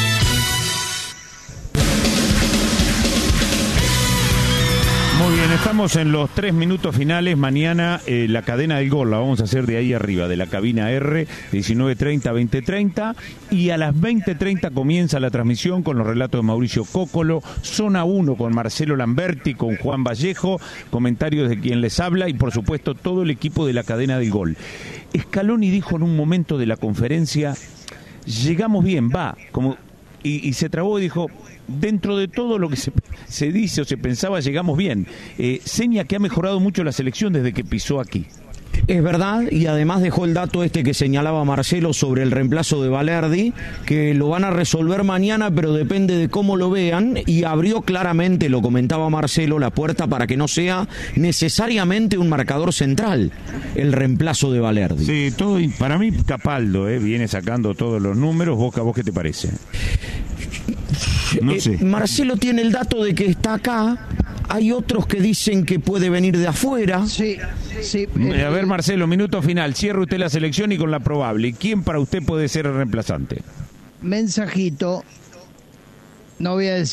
Muy bien, estamos en los tres minutos finales. Mañana eh, la cadena del gol la vamos a hacer de ahí arriba, de la cabina R, diecinueve treinta, veinte treinta. Y a las veinte treinta comienza la transmisión con los relatos de Mauricio Cóccolo, Zona uno con Marcelo Lamberti, con Juan Vallejo, comentarios de quien les habla y por supuesto todo el equipo de la cadena del gol. Scaloni dijo en un momento de la conferencia, llegamos bien, va, como y, y se trabó y dijo, dentro de todo lo que se, se dice o se pensaba, llegamos bien. Eh, seña que ha mejorado mucho la selección desde que pisó aquí. Es verdad, y además dejó el dato este que señalaba Marcelo sobre el reemplazo de Balerdi, que lo van a resolver mañana, pero depende de cómo lo vean, y abrió claramente, lo comentaba Marcelo, la puerta para que no sea necesariamente un marcador central el reemplazo de Balerdi. Sí, todo, para mí Capaldo eh, viene sacando todos los números. ¿Vos, vos qué te parece? No eh, sé. Marcelo tiene el dato de que está acá. Hay otros que dicen que puede venir de afuera. Sí, sí. A ver, Marcelo, minuto final. Cierre usted la selección y con la probable. ¿Quién para usted puede ser el reemplazante? Mensajito. No voy a decir